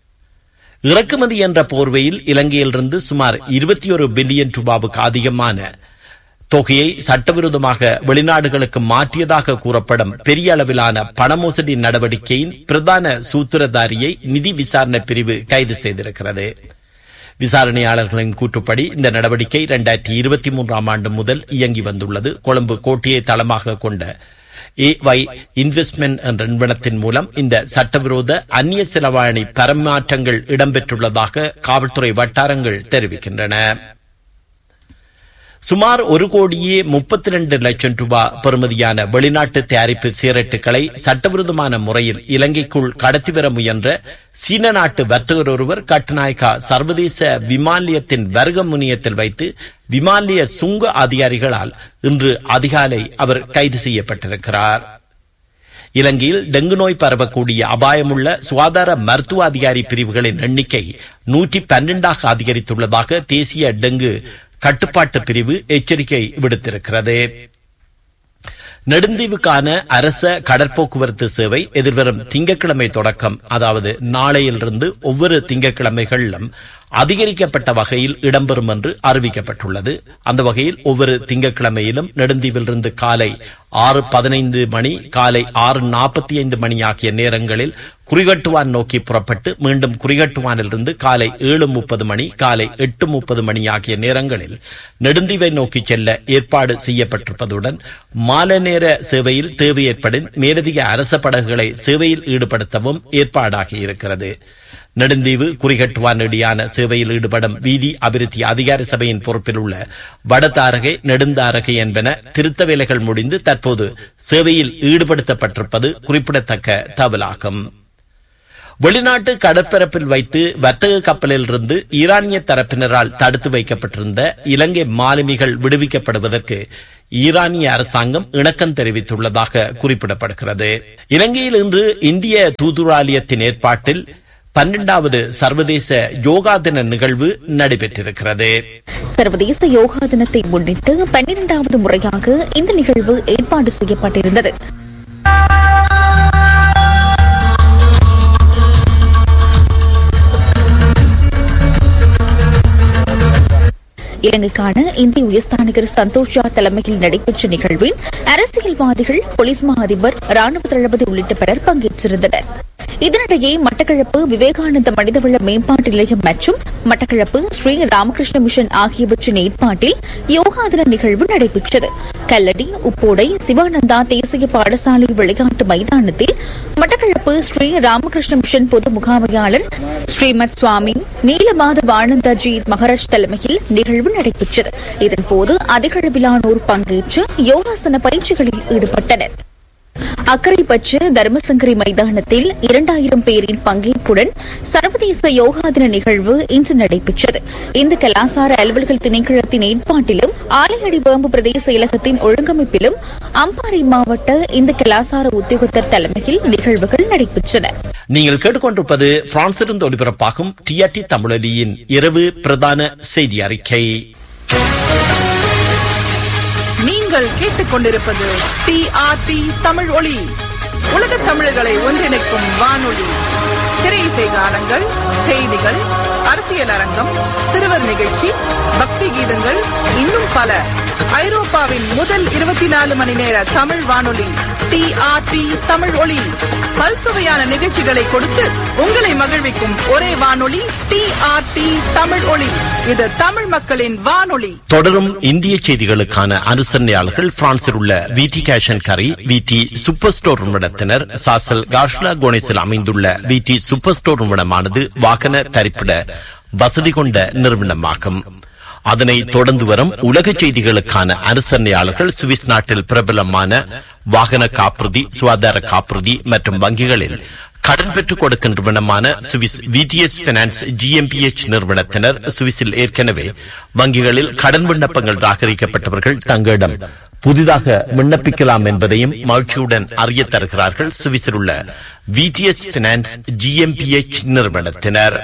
இறக்குமதி என்ற போர்வையில் இலங்கையிலிருந்து சுமார் இருபத்தி ஒரு பில்லியன் ரூபாவுக்கு அதிகமான தொகையை சட்டவிரோதமாக வெளிநாடுகளுக்கு மாற்றியதாக கூறப்படும் பெரிய அளவிலான பணமோசடி நடவடிக்கையின் பிரதான சூத்திரதாரியை நிதி விசாரணை பிரிவு கைது செய்திருக்கிறது. விசாரணையாளர்களின் கூற்றுப்படி இந்த நடவடிக்கை இரண்டாயிரத்தி இருபத்தி மூன்றாம் ஆண்டு முதல் இயங்கி வந்துள்ளது. கொழும்பு கோட்டையை தளமாக கொண்ட ஏ ஒய் இன்வெஸ்ட்மெண்ட் என்ற நிறுவனத்தின் மூலம் இந்த சட்டவிரோத அந்நிய செலவாணி பரிமாற்றங்கள் இடம்பெற்றுள்ளதாக காவல்துறை வட்டாரங்கள் தெரிவிக்கின்றன. சுமார் ஒரு கோடியே முப்பத்தி இரண்டு லட்சம் ரூபாய் பெறுமதியான வெளிநாட்டு தயாரிப்பு சிகரெட்டுகளை சட்டவிரோதமான முறையில் இலங்கைக்குள் கடத்தி வர முயன்ற சீன நாட்டு வர்த்தகர் ஒருவர் கட்டுநாயக்கா சர்வதேச விமானியத்தின் வர்க்க முனையத்தில் வைத்து விமானிய சுங்க அதிகாரிகளால் இன்று அதிகாலை அவர் கைது செய்யப்பட்டிருக்கிறார். இலங்கையில் டெங்கு நோய் பரவக்கூடிய அபாயமுள்ள சுகாதார மருத்துவ அதிகாரி பிரிவுகளின் எண்ணிக்கை நூற்றி பன்னிரண்டாக அதிகரித்துள்ளதாக தேசிய டெங்கு கட்டுப்பாட்டு பிரிவு எச்சரிக்கை விடுத்திருக்கிறது. நெடுந்தீவுக்கான அரச கடற்போக்குவரத்து சேவை எதிர்வரும் திங்கட்கிழமை தொடக்கம், அதாவது நாளையிலிருந்து ஒவ்வொரு திங்கட்கிழமைகளிலும் அதிகரிக்கப்பட்ட வகையில் இடம்பெறும் என்று அறிவிக்கப்பட்டுள்ளது. அந்த வகையில் ஒவ்வொரு திங்கட்கிழமையிலும் நெடுந்தீவிலிருந்து காலை ஆறு பதினைந்து மணி காலை ஆறு நாற்பத்தி ஐந்து மணி ஆகிய நேரங்களில் குறிகட்டுவான் நோக்கி புறப்பட்டு மீண்டும் குறிகட்டுவானிலிருந்து காலை ஏழு முப்பது மணி காலை எட்டு முப்பது மணி ஆகிய நேரங்களில் நெடுந்தீவை நோக்கி செல்ல ஏற்பாடு செய்யப்பட்டிருப்பதுடன் மாலை நேர சேவையில் தேவை ஏற்படின் மேலதிக அரச படகுகளை சேவையில் ஈடுபடுத்தவும் ஏற்பாடாகி இருக்கிறது. நெடுந்தீவு குறிகட்டுவான் இடையான சேவையில் ஈடுபடும் வீதி அபிவிருத்தி அதிகார சபையின் பொறுப்பில் உள்ள வடதாரகை நெடுந்தாரகை என்பன திருத்த வேலைகள் முடிந்து தற்போது சேவையில் ஈடுபடுத்தப்பட்டிருப்பது குறிப்பிடத்தக்க தகவலாகும். வெளிநாட்டு கடற்பரப்பில் வைத்து வர்த்தக கப்பலில் இருந்து ஈரானிய தரப்பினரால் தடுத்து வைக்கப்பட்டிருந்த இலங்கை மாலுமிகள் விடுவிக்கப்படுவதற்கு ஈரானிய அரசாங்கம் இணக்கம் தெரிவித்துள்ளதாக குறிப்பிடப்படுகிறது. இலங்கையில் இன்று இந்திய தூதுராலயத்தின் ஏற்பாட்டில் பன்னிரண்டாவது சர்வதேச யோகா தின நிகழ்வு நடைபெற்றிருக்கிறது. சர்வதேச யோகா தினத்தை முன்னிட்டு பன்னிரண்டாவது முறையாக இந்த நிகழ்வு ஏற்பாடு செய்யப்பட்டிருந்தது. இலங்கைக்கான இந்திய உயர்ஸ்தானிகர் சந்தோஷ் தலைமையில் நடைபெற்ற நிகழ்வில் அரசியல்வாதிகள், போலீஸ் மா அதிபர், ராணுவ தளபதி உள்ளிட்ட பலர் பங்கேற்றிருந்தனர். இதனிடையே மட்டக்களப்பு விவேகானந்த மனிதவள மேம்பாட்டு நிலையம் மற்றும் மட்டக்களப்பு ஸ்ரீ ராமகிருஷ்ண மிஷன் ஆகியவற்றின் ஏற்பாட்டில் யோகா தின நிகழ்வு நடைபெற்றது. கல்லடி, உப்போடை, சிவானந்தா தேசிய பாடசாலை விளையாட்டு மைதானத்தில் மட்டக்களப்பு ஸ்ரீ ராமகிருஷ்ண மிஷன் பொது முகாமையாளர் ஸ்ரீமத் சுவாமி நீலமாதவ ஆனந்தஜி மகராஜ் தலைமையில் நிகழ்வு நடைபெற்றது. இதன்போது அதிகளவிலானோர் பங்கேற்று யோகாசன பயிற்சிகளில் ஈடுபட்டனர். அக்கரைப்பற்று தர்மசங்கரி மைதானத்தில் இரண்டாயிரம் பேரின் பங்கேற்புடன் சர்வதேச யோகா தின நிகழ்வு இன்று நடைபெற்றது. இந்த கலாசார அலுவல்கள் திணைக்களத்தின் ஏற்பாட்டிலும் ஆலையடி வேம்பு பிரதேச செயலகத்தின் ஒழுங்கமைப்பிலும் அம்பாறை மாவட்ட இந்த கலாசார உத்தியோகத்தர் தலைமையில் நிகழ்வுகள் நடைபெற்றன. நீங்கள் கேட்டுக்கொண்டிருப்பது பிரான்சிலிருந்து ஒலிபரப்பாகும் டிஆர்டி தமிழொலியின் இரவு பிரதான செய்தி அறிக்கை. நீங்கள் கேட்டுக்கொண்டிருப்பது டிஆர்டி தமிழ் ஒலி, உலக தமிழர்களை ஒன்றிணைக்கும் வானொலி. திரையிசை கானங்கள், செய்திகள், அரசியல் அரங்கம், சிறுவர் நிகழ்ச்சி, பக்தி கீதங்கள், இன்னும் பல. ஐரோப்பாவின் முதல் இருபத்தி நாலு மணி நேர தமிழ் வானொலி டிஆர்டி தமிழ் ஒலி. பல்சுவையான நிகழ்ச்சிகளை கொடுத்து உங்களை மகிழ்விக்கும் ஒரே வானொலி டிஆர்டி தமிழ் ஒலி. இது தமிழ் மக்களின் வானொலி. தொடரும் இந்திய செய்திகளுக்கான அனுசரணையாளர்கள் பிரான்சில் உள்ள விடி கேஷ் அண்ட் கரி, விடி சூப்பர் ஸ்டோர் நிறுவனத்தினர். சாசல் காஷ்லா கோனேஸில் அமைந்துள்ள விடி சூப்பர் ஸ்டோர் நிறுவனமானது வாகன தரிப்பிட வசதி கொண்ட நிறுவனமாகும். அதனை தொடர்ந்து வரும் உலக செய்திகளுக்கான அனுசரணையாளர்கள் சுவிஸ் நாட்டில் பிரபலமான வாகன காப்புறுதி, சுகாதார காப்புறுதி மற்றும் வங்கிகளில் கடன் பெற்றுக் கொடுக்கும் நிறுவனமான சுவிஸ் விடிஎஸ் பைனான்ஸ் ஜிஎம்பிஎச் நிறுவனத்தினர். சுவிஸில் ஏற்கனவே வங்கிகளில் கடன் விண்ணப்பங்கள் ராகரிக்கப்பட்டவர்கள் தங்களிடம் புதிதாக விண்ணப்பிக்கலாம் என்பதையும் மகிழ்ச்சியுடன் அறிய தருகிறார்கள் சுவிஸில் உள்ள விடிஎஸ் பைனான்ஸ் ஜிஎம்பிஎச் நிறுவனத்தினர்.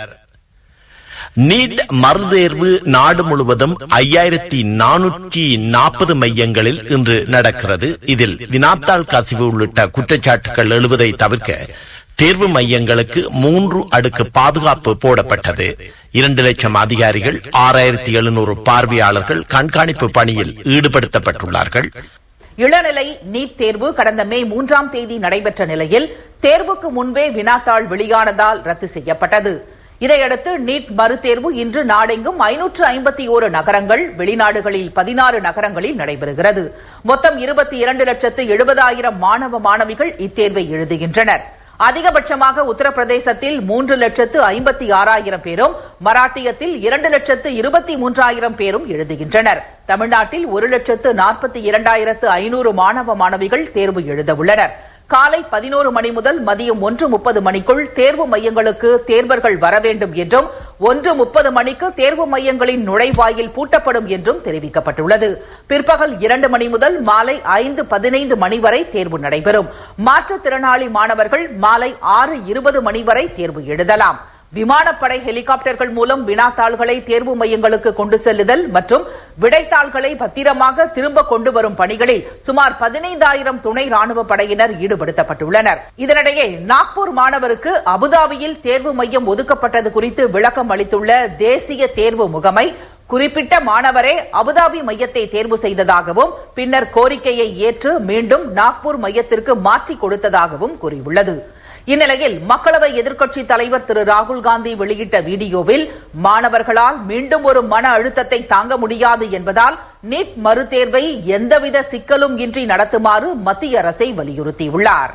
நீட் மறுதேர்வு நாடு முழுவதும் ஐயாயிரத்தி நானூற்றி நாற்பது மையங்களில் இன்று நடக்கிறது. இதில் வினாத்தாள் கசிவு உள்ளிட்ட குற்றச்சாட்டுகள் எழுவதை தவிர்க்க தேர்வு மையங்களுக்கு மூன்று அடுக்கு பாதுகாப்பு போடப்பட்டது. இரண்டு லட்சம் அதிகாரிகள், ஆறாயிரத்தி எழுநூறு பார்வையாளர்கள் கண்காணிப்பு பணியில் ஈடுபடுத்தப்பட்டுள்ளார்கள். இளநிலை நீட் தேர்வு கடந்த மே மூன்றாம் தேதி நடைபெற்ற நிலையில் தேர்வுக்கு முன்பே வினாத்தாள் வெளியானதால் ரத்து செய்யப்பட்டது. இதையடுத்து நீட் மறுதேர்வு இன்று நாடெங்கும் ஐநூற்று ஐம்பத்தி ஓரு நகரங்கள், வெளிநாடுகளில் பதினாறு நகரங்களில் நடைபெறுகிறது. மொத்தம் இருபத்தி இரண்டு லட்சத்து எழுபதாயிரம் மாணவ மாணவிகள் இத்தேர்வை எழுதுகின்றனர். அதிகபட்சமாக உத்தரப்பிரதேசத்தில் மூன்று லட்சத்து ஐம்பத்தி ஆறாயிரம் பேரும், மராட்டியத்தில் இரண்டு லட்சத்து இருபத்தி மூன்றாயிரம் பேரும் எழுதுகின்றனர். தமிழ்நாட்டில் ஒரு லட்சத்து நாற்பத்தி இரண்டாயிரத்து ஐநூறு மாணவ மாணவிகள் தேர்வு எழுத உள்ளனர். காலை பதினோரு மணி முதல் மதியம் ஒன்று முப்பது மணிக்குள் தேர்வு மையங்களுக்கு தேர்வர்கள் வர வேண்டும் என்றும், ஒன்று முப்பது மணிக்கு தேர்வு மையங்களின் நுழைவாயில் பூட்டப்படும் என்றும் தெரிவிக்கப்பட்டுள்ளது. பிற்பகல் இரண்டு மணி முதல் மாலை ஐந்து பதினைந்து மணி வரை தேர்வு நடைபெறும். மாற்றுத்திறனாளி மாணவர்கள் மாலை ஆறு இருபது மணி வரை தேர்வு எழுதலாம். விமானப்படை ஹெலிகாப்டர்கள் மூலம் வினாத்தாள்களை தேர்வு மையங்களுக்கு கொண்டு செல்லுதல் மற்றும் விடைத்தாள்களை பத்திரமாக திரும்ப கொண்டு வரும் பணிகளில் சுமார் பதினைந்தாயிரம் துணை ராணுவ படையினர் ஈடுபடுத்தப்பட்டுள்ளனர். இதனிடையே நாக்பூர் மாணவருக்கு அபுதாபியில் தேர்வு மையம் ஒதுக்கப்பட்டது குறித்து விளக்கம் அளித்துள்ள தேசிய தேர்வு முகமை, குறிப்பிட்ட மாணவரே அபுதாபி மையத்தை தேர்வு செய்ததாகவும் பின்னர் கோரிக்கையை ஏற்று மீண்டும் நாக்பூர் மையத்திற்கு மாற்றிக் கொடுத்ததாகவும் கூறியுள்ளது. இந்நிலையில் மக்களவை எதிர்க்கட்சித் தலைவர் திரு ராகுல்காந்தி வெளியிட்ட வீடியோவில் மாணவர்களால் மீண்டும் ஒரு மன அழுத்தத்தை தாங்க முடியாது என்பதால் நீட் மறுதேர்வை எந்தவித சிக்கலும் இன்றி நடத்துமாறு மத்திய அரசை வலியுறுத்தியுள்ளார்.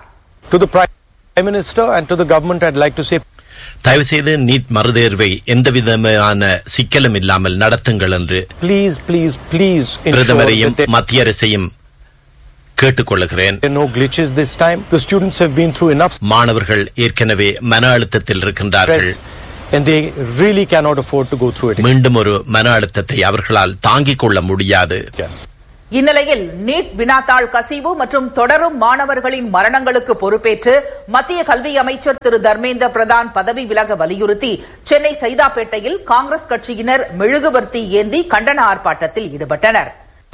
தயவு செய்து நீட் மறுதேர்வை எந்தவிதமான சிக்கலும் இல்லாமல் நடத்துங்கள் என்று பிரதமரையும் மத்திய அரசையும் கேட்டுக்கொள்கிறேன். மாணவர்கள் ஏற்கனவே மன அழுத்தத்தில் இருக்கின்றார்கள். மீண்டும் ஒரு மன அழுத்தத்தை அவர்களால் தாங்கிக் கொள்ள முடியாது. இந்நிலையில் நீட் வினாத்தாள் கசிவு மற்றும் தொடரும் மாணவர்களின் மரணங்களுக்கு பொறுப்பேற்று மத்திய கல்வி அமைச்சர் திரு தர்மேந்திர பிரதான் பதவி விலக வலியுறுத்தி சென்னை சைதாப்பேட்டையில் காங்கிரஸ் கட்சியினர் மெழுகுவர்த்தி ஏந்தி கண்டன ஆர்ப்பாட்டத்தில் ஈடுபட்டனர்.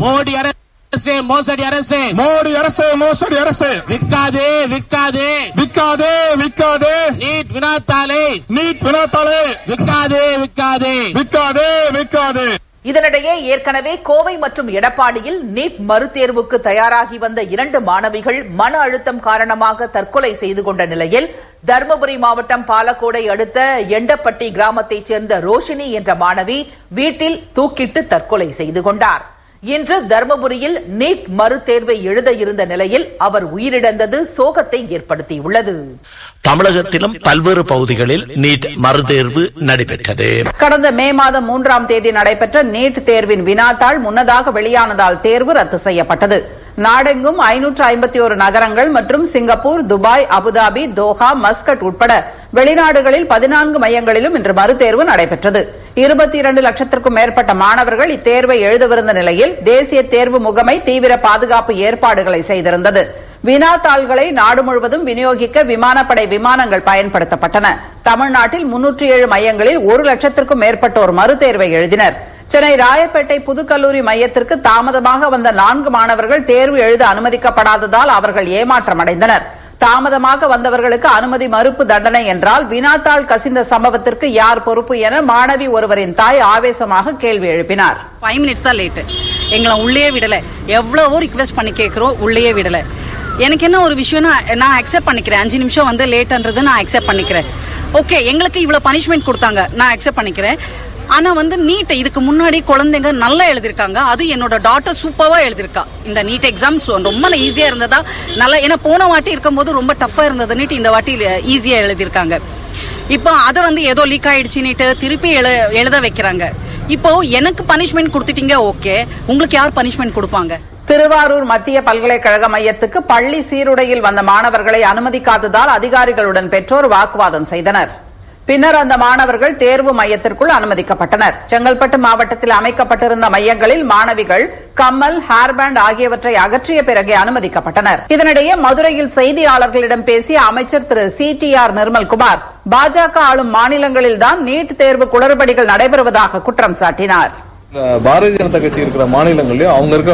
மோசடி அரசு மோடி அரசு மோசடி அரசு விற்காதே விற்காதே விற்காதே விற்காதே நீட் வினாத்தாளே நீட் வினாத்தாளே விற்காதே விற்காதே விற்காதே விற்காதே. இதனிடையே ஏற்கனவே கோவை மற்றும் எடப்பாடியில் நீட் மறுதேர்வுக்கு தயாராகி வந்த இரண்டு மாணவிகள் மன அழுத்தம் காரணமாக தற்கொலை செய்து கொண்ட நிலையில் தருமபுரி மாவட்டம் பாலக்கோடை அடுத்த எண்டப்பட்டி கிராமத்தைச் சேர்ந்த ரோஷினி என்ற மாணவி வீட்டில் தூக்கிட்டு தற்கொலை செய்து கொண்டார். இன்று தருமபுரியில் நீட் மறுதேர்வை எழுத இருந்த நிலையில் அவர் உயிரிழந்தது சோகத்தை ஏற்படுத்தியுள்ளது. தமிழகத்திலும் பல்வேறு பகுதிகளில் நீட் மறுதேர்வு நடைபெற்றது. கடந்த மே மாதம் மூன்றாம் தேதி நடைபெற்ற நீட் தேர்வின் வினாத்தாள் முன்னதாக வெளியானதால் தேர்வு ரத்து செய்யப்பட்டது. நாடெங்கும் ஐநூற்று ஐம்பத்தி ஒரு நகரங்கள் மற்றும் Singapore, Dubai, Abu Dhabi, Doha, Muscat உட்பட வெளிநாடுகளில் பதினான்கு மையங்களிலும் இன்று மறுதேர்வு நடைபெற்றது. இருபத்தி இரண்டு லட்சத்திற்கும் மேற்பட்ட மாணவர்கள் இத்தேர்வை எழுதவிருந்த நிலையில் தேசிய தேர்வு முகமை தீவிர பாதுகாப்பு ஏற்பாடுகளை செய்திருந்தது. வினாத்தாள்களை நாடு முழுவதும் விநியோகிக்க விமானப்படை விமானங்கள் பயன்படுத்தப்பட்டன. தமிழ்நாட்டில் முன்னூற்றி ஏழு மையங்களில் ஒரு லட்சத்திற்கும் மேற்பட்டோர் மறுதேர்வை எழுதினர். சென்னை ராயப்பேட்டை புதுக்கல்லூரி மையத்திற்கு தாமதமாக வந்த நான்கு மாணவர்கள் தேர்வு எழுத அனுமதிக்கப்படாததால் அவர்கள் ஏமாற்றமடைந்தனர். தாமதமாக வந்தவர்களுக்கு அனுமதி மறுப்பு தண்டனை என்றால் வினாத்தாள் கசிந்த சம்பவத்திற்கு யார் பொறுப்பு என மாணவி ஒருவரின் தாய் ஆவேசமாக கேள்வி எழுப்பினார். ஃபைவ் மினிட்ஸ் தான் லேட்டு, எங்களை உள்ளே விடல. எவ்வளவோ ரிக்வெஸ்ட் பண்ணி கேட்கிறோம், உள்ளே விடல. எனக்கு என்ன ஒரு விஷயம்னா நான் அக்செப்ட் பண்ணிக்கிறேன். அஞ்சு நிமிஷம் வந்து லேட்ன்றது நான் அக்செப்ட் பண்ணிக்கிறேன். ஓகே, எங்களுக்கு இவ்வளவு பனிஷ்மெண்ட் கொடுத்தாங்க, நான் அக்செப்ட் பண்ணிக்கிறேன். ஆனா வந்து நீட் இதுக்கு முன்னாடி குழந்தைங்க நல்லா எழுதிருக்காங்க. அது என்னோட டாட்டர் சூப்பரா எழுதிருக்கா. இந்த நீட் எக்ஸாம்ஸ் ரொம்ப ஈஸியா இருந்ததா நல்லா, ஏன்னா போன வாட்டி இருக்கும்போது ரொம்ப டஃபா இருந்தது நீட், இந்த வாட்டி ஈஸியா எழுதிருக்காங்க. இப்போ அதை வந்து ஏதோ லீக் ஆயிடுச்சு நீட்டு திருப்பி எழுத வைக்கிறாங்க. இப்போ எனக்கு பனிஷ்மெண்ட் கொடுத்துட்டீங்க, ஓகே, உங்களுக்கு யார் பனிஷ்மெண்ட் கொடுப்பாங்க? திருவாரூர் மத்திய பல்கலைக்கழக மையத்துக்கு பள்ளி சீருடையில் வந்த மாணவர்களை அனுமதிக்காததால் அதிகாரிகளுடன் பெற்றோர் வாக்குவாதம் செய்தனர். பின்னர் அந்த மாணவர்கள் தேர்வு மையத்திற்குள் அனுமதிக்கப்பட்டனர். செங்கல்பட்டு மாவட்டத்தில் அமைக்கப்பட்டிருந்த மையங்களில் மாணவிகள் கம்மல், ஹேர்பேண்ட் ஆகியவற்றை அகற்றிய பிறகே அனுமதிக்கப்பட்டனர். இதனிடையே மதுரையில் செய்தியாளர்களிடம் பேசிய அமைச்சர் திரு சி டி ஆர் நிர்மல்குமார் பாஜக ஆளும் மாநிலங்களில்தான் நீட் தேர்வு குளறுபடிகள் நடைபெறுவதாக குற்றம் சாட்டினார். பாரதிய ஜனதா கட்சி இருக்கிற மாநிலங்கள்லயும் அவங்க இருக்கிற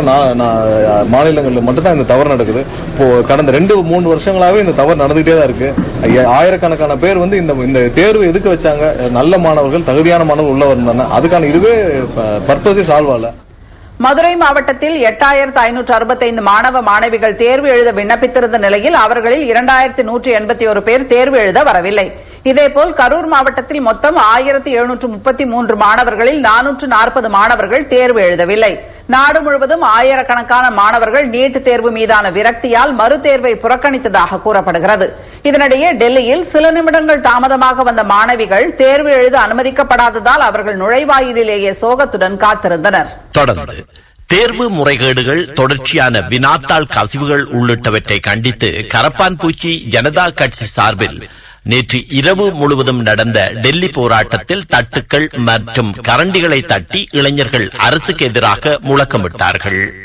மாநிலங்கள்ல மட்டும்தான் இந்த தவறு நடக்குது. இப்போ கடந்த ரெண்டு மூணு வருஷங்களாவே இந்த தவறு நடந்துகிட்டே தான் இருக்கு. ஆயிரக்கணக்கான பேர் வந்து இந்த இந்த தேர்வு எதுக்கு வச்சாங்க? நல்ல மாணவர்கள், தகுதியான மாணவர்கள் உள்ள வந்தாங்க. அதுக்கான இதுவே பர்பஸே சால்வ் ஆகல. மதுரை மாவட்டத்தில் எட்டாயிரத்து ஐநூற்று அறுபத்தி ஐந்து மாணவ மாணவிகள் தேர்வு எழுத விண்ணப்பித்திருந்த நிலையில் அவர்களில் இரண்டாயிரத்தி நூற்றி எண்பத்தி ஒரு பேர் தேர்வு எழுத வரவில்லை. இதேபோல் கரூர் மாவட்டத்தில் மொத்தம் ஆயிரத்தி எழுநூற்று முப்பத்தி மூன்று மாணவர்களில் நானூற்று நாற்பது மாணவர்கள் தேர்வு எழுதவில்லை. நாடு முழுவதும் ஆயிரக்கணக்கான மாணவர்கள் நீட் தேர்வு மீதான விரக்தியால் மறுதேர்வை புறக்கணித்ததாக கூறப்படுகிறது. இதனிடையே டெல்லியில் சில நிமிடங்கள் தாமதமாக வந்த மாணவிகள் தேர்வு எழுத அனுமதிக்கப்படாததால் அவர்கள் நுழைவாயிலேயே சோகத்துடன் காத்திருந்தனர். தொடர்ந்து தேர்வு முறைகேடுகள், தொடர்ச்சியான வினாத்தாள் கசிவுகள் உள்ளிட்டவற்றை கண்டித்து கரப்பான்பூச்சி ஜனதா கட்சி சார்பில் நேற்று இரவு முழுவதும் நடந்த டெல்லி போராட்டத்தில் தட்டுக்கள் மற்றும் கரண்டிகளை தட்டி இளைஞர்கள் அரசுக்கு எதிராக முழக்கமிட்டார்கள்.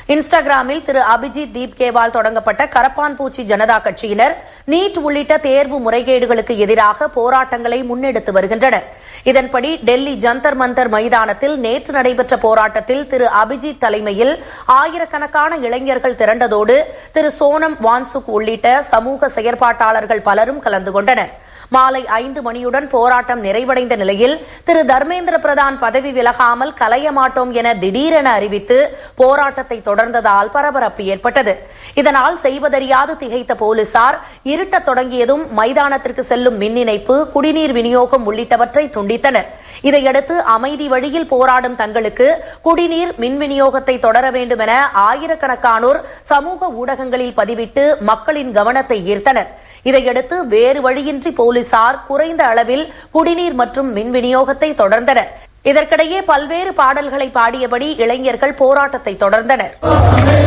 இன்ஸ்டாகிராமில் திரு அபிஜித் தீப்கேவால் தொடங்கப்பட்ட கரப்பான் பூச்சி ஜனதா கட்சியினர் நீட் உள்ளிட்ட தேர்வு முறைகேடுகளுக்கு எதிராக போராட்டங்களை முன்னெடுத்து வருகின்றனர். இதன்படி டெல்லி ஜந்தர் மந்தர் மைதானத்தில் நேற்று நடைபெற்ற போராட்டத்தில் திரு அபிஜித் தலைமையில் ஆயிரக்கணக்கான இளைஞர்கள் திரண்டதோடு திரு சோனம் வான்சுக் உள்ளிட்ட சமூக செயற்பாட்டாளர்கள் பலரும் கலந்து கொண்டனர். மாலை ஐந்து மணியுடன் போராட்டம் நிறைவடைந்த நிலையில் திரு தர்மேந்திர பிரதான் பதவி விலகாமல் கலைய மாட்டோம் என திடீரென அறிவித்து போராட்டத்தை தொடர்ந்ததால் பரபரப்பு ஏற்பட்டது. இதனால் செய்வதறியாது திகைத்த போலீசார் இருட்டத் தொடங்கியதும் மைதானத்திற்கு செல்லும் மின் இணைப்பு, குடிநீர் விநியோகம் உள்ளிட்டவற்றை துண்டித்தனர். இதையடுத்து அமைதி வழியில் போராடும் தங்களுக்கு குடிநீர், மின் விநியோகத்தை தொடர வேண்டும் என ஆயிரக்கணக்கானோர் சமூக ஊடகங்களில் பதிவிட்டு மக்களின் கவனத்தை ஈர்த்தனர். இதையடுத்து வேறு வழியின்றி போலீசார் குறைந்த அளவில் குடிநீர் மற்றும் மின் விநியோகத்தை தொடர்ந்தனர். இதற்கிடையே பல்வேறு பாடல்களை பாடியபடி இளைஞர்கள் போராட்டத்தை தொடர்ந்தனர்.